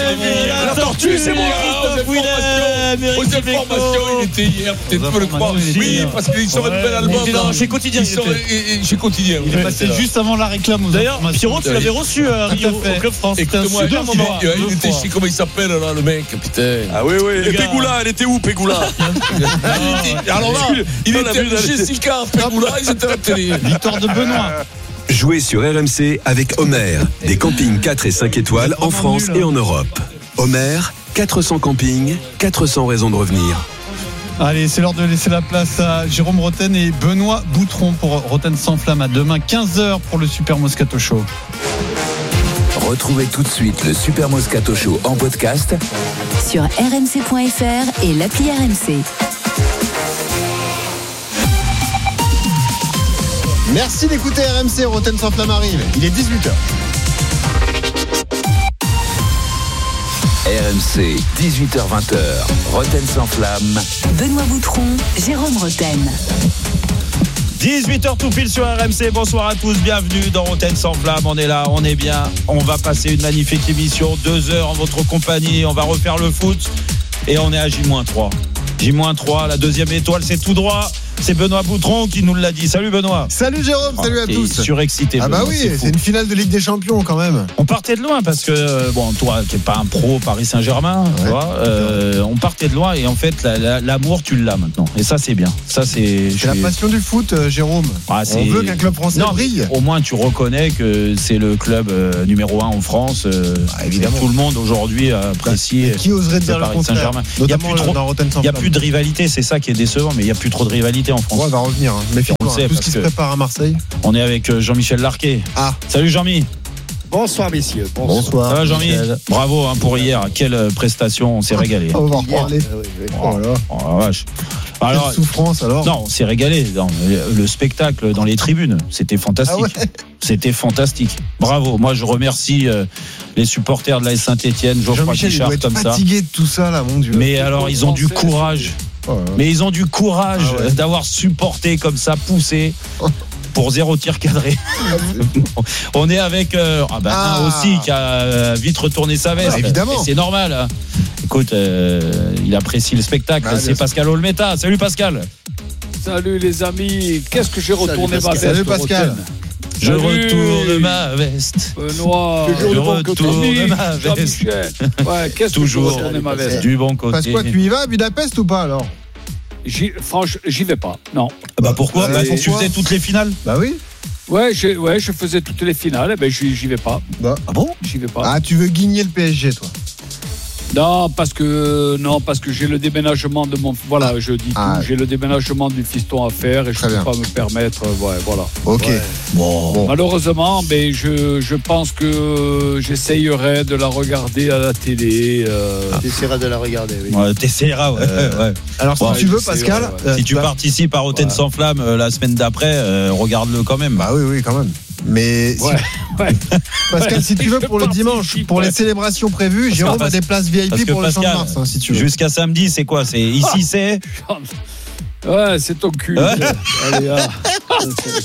La tortue, c'est moi. Aux informations, il était hier, peut-être tu le croire. Oui, parce qu'ils sont une belle album. Chez Quotidien. Chez Quotidien. Il est passé juste avant la réclame. D'ailleurs, Pierrot, tu l'avais reçu à Rio, au Club France. Écoute-moi, il était chez, comment il s'appelle là, le mec, putain. Ah oui, oui. Et Pégoula, elle était où, Pégoula? Alors là, il était chez Sika, Pégoula, ils étaient à la télé. Victoire de Benoît. Jouez sur R M C avec Homer, des campings quatre et cinq étoiles en France et en Europe. Homer, quatre cents campings, quatre cents raisons de revenir. Allez, c'est l'heure de laisser la place à Jérôme Roten et Benoît Boutron pour Roten sans flamme. À demain, quinze heures pour le Super Moscato Show. Retrouvez tout de suite le Super Moscato Show en podcast sur r m c point f r et l'appli R M C. Merci d'écouter R M C, Roten sans flamme arrive. Il est dix-huit heures. R M C, dix-huit heures vingt, Roten sans flamme. Benoît Boutron, Jérôme Roten. dix-huit heures tout pile sur R M C. Bonsoir à tous, bienvenue dans Roten sans flamme. On est là, on est bien. On va passer une magnifique émission, deux heures en votre compagnie. On va refaire le foot et on est à J trois. J trois, la deuxième étoile, c'est tout droit. C'est Benoît Boutron qui nous l'a dit. Salut Benoît. Salut Jérôme, oh, salut à tous. Surexcité. Ah bah Benoît, oui, c'est, c'est une finale de Ligue des Champions quand même. On partait de loin parce que bon, toi qui n'es pas un pro Paris Saint-Germain, ouais, tu vois, euh, on partait de loin et en fait la, la, l'amour tu l'as maintenant. Et ça c'est bien. Ça c'est. C'est la suis... passion du foot, euh, Jérôme. Ah, on veut qu'un club français non, brille. Au moins tu reconnais que c'est le club euh, numéro un en France. Euh, ah, évidemment. Tout le monde aujourd'hui apprécie. Qui oserait dire Paris le contraire, Saint-Germain. Il n'y a plus, trop, y a plus de rivalité, c'est ça qui est décevant, mais il n'y a plus trop de rivalité en France. Ouais, on va revenir. Hein. Méfie-toi, hein. Tout ce qui se prépare à Marseille. On est avec Jean-Michel Larquet. Ah. Salut Jean-Mi. Bonsoir messieurs. Bonsoir. Bonsoir. Ça va Jean-Mi. Bravo hein, pour hier. Quelle prestation, on s'est régalé. On va en reparler. Oh là. Oh la vache. Alors, quelle souffrance alors. Non, on s'est régalé. Non, le spectacle dans les tribunes, c'était fantastique. Ah ouais. C'était fantastique. Bravo. Moi, je remercie euh, les supporters de l'A S Saint-Étienne, Geoffroy Guichard, comme ça. Fatigué de tout ça là, mon Dieu. Mais alors, ils ont du courage. Oh, mais ils ont du courage ah ouais. d'avoir supporté comme ça, poussé pour zéro tir cadré. On est avec euh, ah ben, ah. un aussi qui a vite retourné sa veste. Ah, évidemment. Et c'est normal. Hein. Écoute, euh, il apprécie le spectacle. Ah, c'est Pascal Olmeta. Salut Pascal. Salut les amis. Qu'est-ce que j'ai retourné ma veste. Salut Pascal. Je Salut. retourne ma veste. Benoît. Je retourne ma veste. Ouais, qu'est-ce Toujours que je retourne ma veste. Du bon côté. Parce quoi, tu y vas à Budapest ou pas alors? J'y, franchement, j'y vais pas. Non. Bah pourquoi? Bah, tu faisais toutes les finales. Bah oui. Ouais, je, ouais, je faisais toutes les finales. Ben j'y, j'y vais pas. Bah. Ah bon? J'y vais pas. Ah, tu veux guigner le P S G, toi? Non, parce que non, parce que j'ai le déménagement de mon voilà, je dis ah, tout, j'ai le déménagement du fiston à faire et je ne peux pas me permettre, ouais, voilà. Ok. Ouais. Bon. Malheureusement, mais je, je pense que j'essayerai de la regarder à la télé. Euh... Ah. T'essaieras de la regarder, oui. Ouais, t'essaieras, ouais. Euh, ouais. Alors bon, si tu veux, Pascal, ouais, ouais. si tu bah, participes à Roten ouais. sans flamme euh, la semaine d'après, euh, regarde-le quand même. Bah oui, oui, quand même. Mais ouais, si... ouais. Pascal, si tu veux, pour le dimanche, pour les célébrations prévues, Jérôme a des places V I P pour le Champ de Mars, hein, si tu veux. Jusqu'à samedi, c'est quoi? C'est ici, c'est. Ouais, c'est ton cul. Ouais. Allez, ah.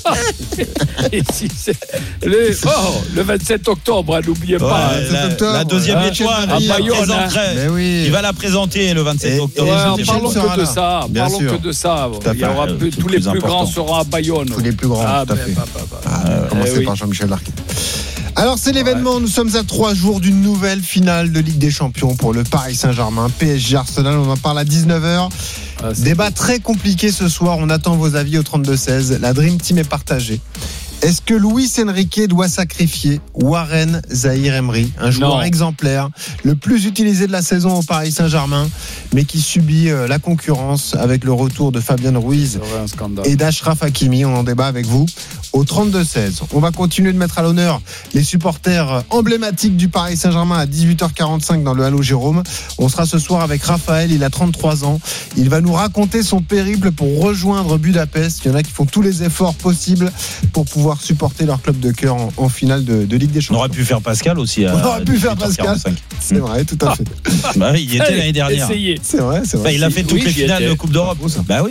Ici, c'est le, oh, le vingt-sept octobre, hein, n'oubliez ouais, pas. La, octobre, la deuxième ouais. étoile, à Bayonne, hein. oui. Il va la présenter le vingt-sept octobre. Ouais, parlons que de ça. Bien parlons sûr. que de ça. Il y aura euh, plus, tous les plus important. grands seront à Bayonne. Tous les plus grands, ah, tout à ben, fait. Bah, bah, bah. Ah, euh, commencez oui. par Jean-Michel Larquet. Alors c'est l'événement, nous sommes à trois jours d'une nouvelle finale de Ligue des Champions pour le Paris Saint-Germain, P S G Arsenal, on en parle à dix-neuf heures. Ah, Débat cool. très compliqué ce soir, on attend vos avis au trente-deux seize, la Dream Team est partagée. Est-ce que Luis Enrique doit sacrifier Warren Zaïre-Emery, un joueur non. exemplaire, le plus utilisé de la saison au Paris Saint-Germain, mais qui subit la concurrence avec le retour de Fabien Ruiz et d'Achraf Hakimi? On en débat avec vous au trente-deux seize. On va continuer de mettre à l'honneur les supporters emblématiques du Paris Saint-Germain à dix-huit heures quarante-cinq dans le Halo Jérôme. On sera ce soir avec Raphaël, il a trente-trois ans. Il va nous raconter son périple pour rejoindre Budapest. Il y en a qui font tous les efforts possibles pour pouvoir supporter leur club de cœur en, en finale de, de Ligue des Champions. On aurait pu faire Pascal aussi. À On aurait pu faire Pascal. C'est vrai, tout à fait. Bah oui, il y était l'année dernière. C'est vrai, c'est vrai. Bah, il a fait toutes oui, les finales de Coupe d'Europe. Bah oui. Pas faux.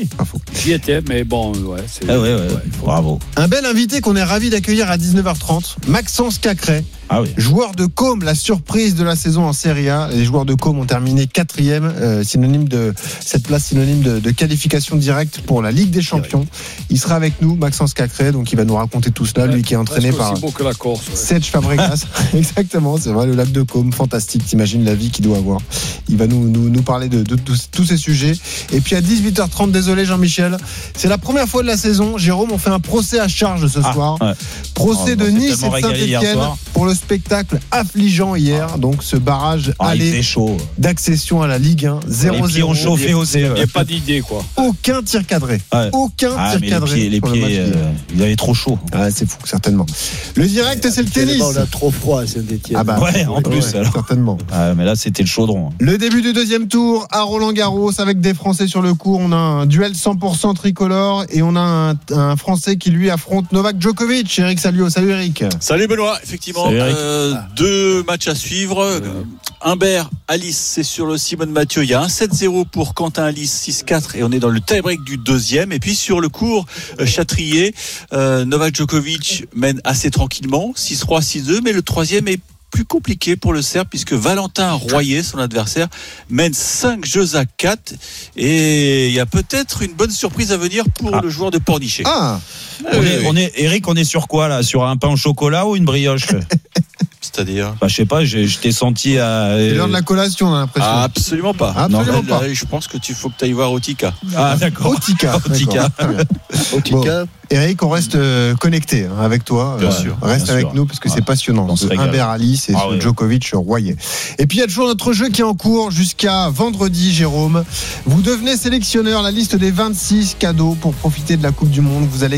J'y étais, mais bon, ouais. C'est, ah ouais, ouais, ouais, bravo. Un bel invité qu'on est ravi d'accueillir à dix-neuf heures trente, Maxence Cacré. Ah oui. Joueur de Côme, la surprise de la saison en Serie A. Les joueurs de Côme ont terminé quatrième, euh, synonyme de cette place synonyme de, de qualification directe pour la Ligue des Champions. Il sera avec nous, Maxence Cacré, donc il va nous raconter tout cela, lui qui est entraîné par aussi beau que la Corse, ouais. Serge Fabregas. Exactement, c'est vrai, le lac de Côme, fantastique. T'imagines la vie qu'il doit avoir. Il va nous nous, nous parler de, de, de, de tous ces sujets. Et puis à dix-huit heures trente, désolé Jean-Michel, c'est la première fois de la saison. Jérôme, on fait un procès à charge ce ah, soir. Ouais. Procès oh, de Nice et de Saint-Etienne pour le spectacle affligeant hier, ah. donc ce barrage ah, aller d'accession à la Ligue un, zéro zéro. Les pieds ont chauffé aussi. Il n'y a pas d'idée, quoi. Aucun tir cadré. Ouais. Aucun ah, tir mais cadré. Les pieds, les pieds euh, il avait trop chaud. Ah, c'est fou, certainement. Le direct, c'est le tennis. On a trop froid à Saint-Etienne. Ah bah, ouais, en plus, ouais, alors. Certainement. Ah, mais là, c'était le chaudron. Le début du deuxième tour à Roland-Garros avec des Français sur le court. On a un duel cent pour cent tricolore et on a un, un Français qui lui affronte Novak Djokovic. Eric Salio. Salut Eric. Salut Benoît. Effectivement, Salut Eric. Euh, deux matchs à suivre. Euh, Humbert, Alice, c'est sur le Simone Mathieu. Il y a un sept zéro pour Quentin Alice, six quatre et on est dans le tie-break du deuxième. Et puis sur le court, euh, Châtrier, euh, Novak Djokovic mène assez tranquillement, six trois, six deux, mais le troisième est plus compliqué pour le Serbe puisque Valentin Royer, son adversaire, mène cinq jeux à quatre et il y a peut-être une bonne surprise à venir pour ah. le joueur de Pornichet. Ah. On, oui, est, oui. on est, Eric, on est sur quoi là? Sur un pain au chocolat ou une brioche? C'est-à-dire bah, je sais pas, je, je t'ai senti à. C'est l'heure de la collation, on a l'impression. Ah, absolument pas. Absolument non, pas. Là, je pense que tu faut que tu ailles voir Otika. Ah, d'accord. Otika. Otika. Otika. Bon, Eric, on reste connecté hein, avec toi. Bien euh, sûr. Reste bien avec sûr. nous parce que ouais. c'est passionnant. Humbert Alice et ah, ouais. Djokovic Royer. Et puis il y a toujours notre jeu qui est en cours jusqu'à vendredi, Jérôme. Vous devenez sélectionneur, la liste des vingt-six cadeaux pour profiter de la Coupe du Monde. Vous allez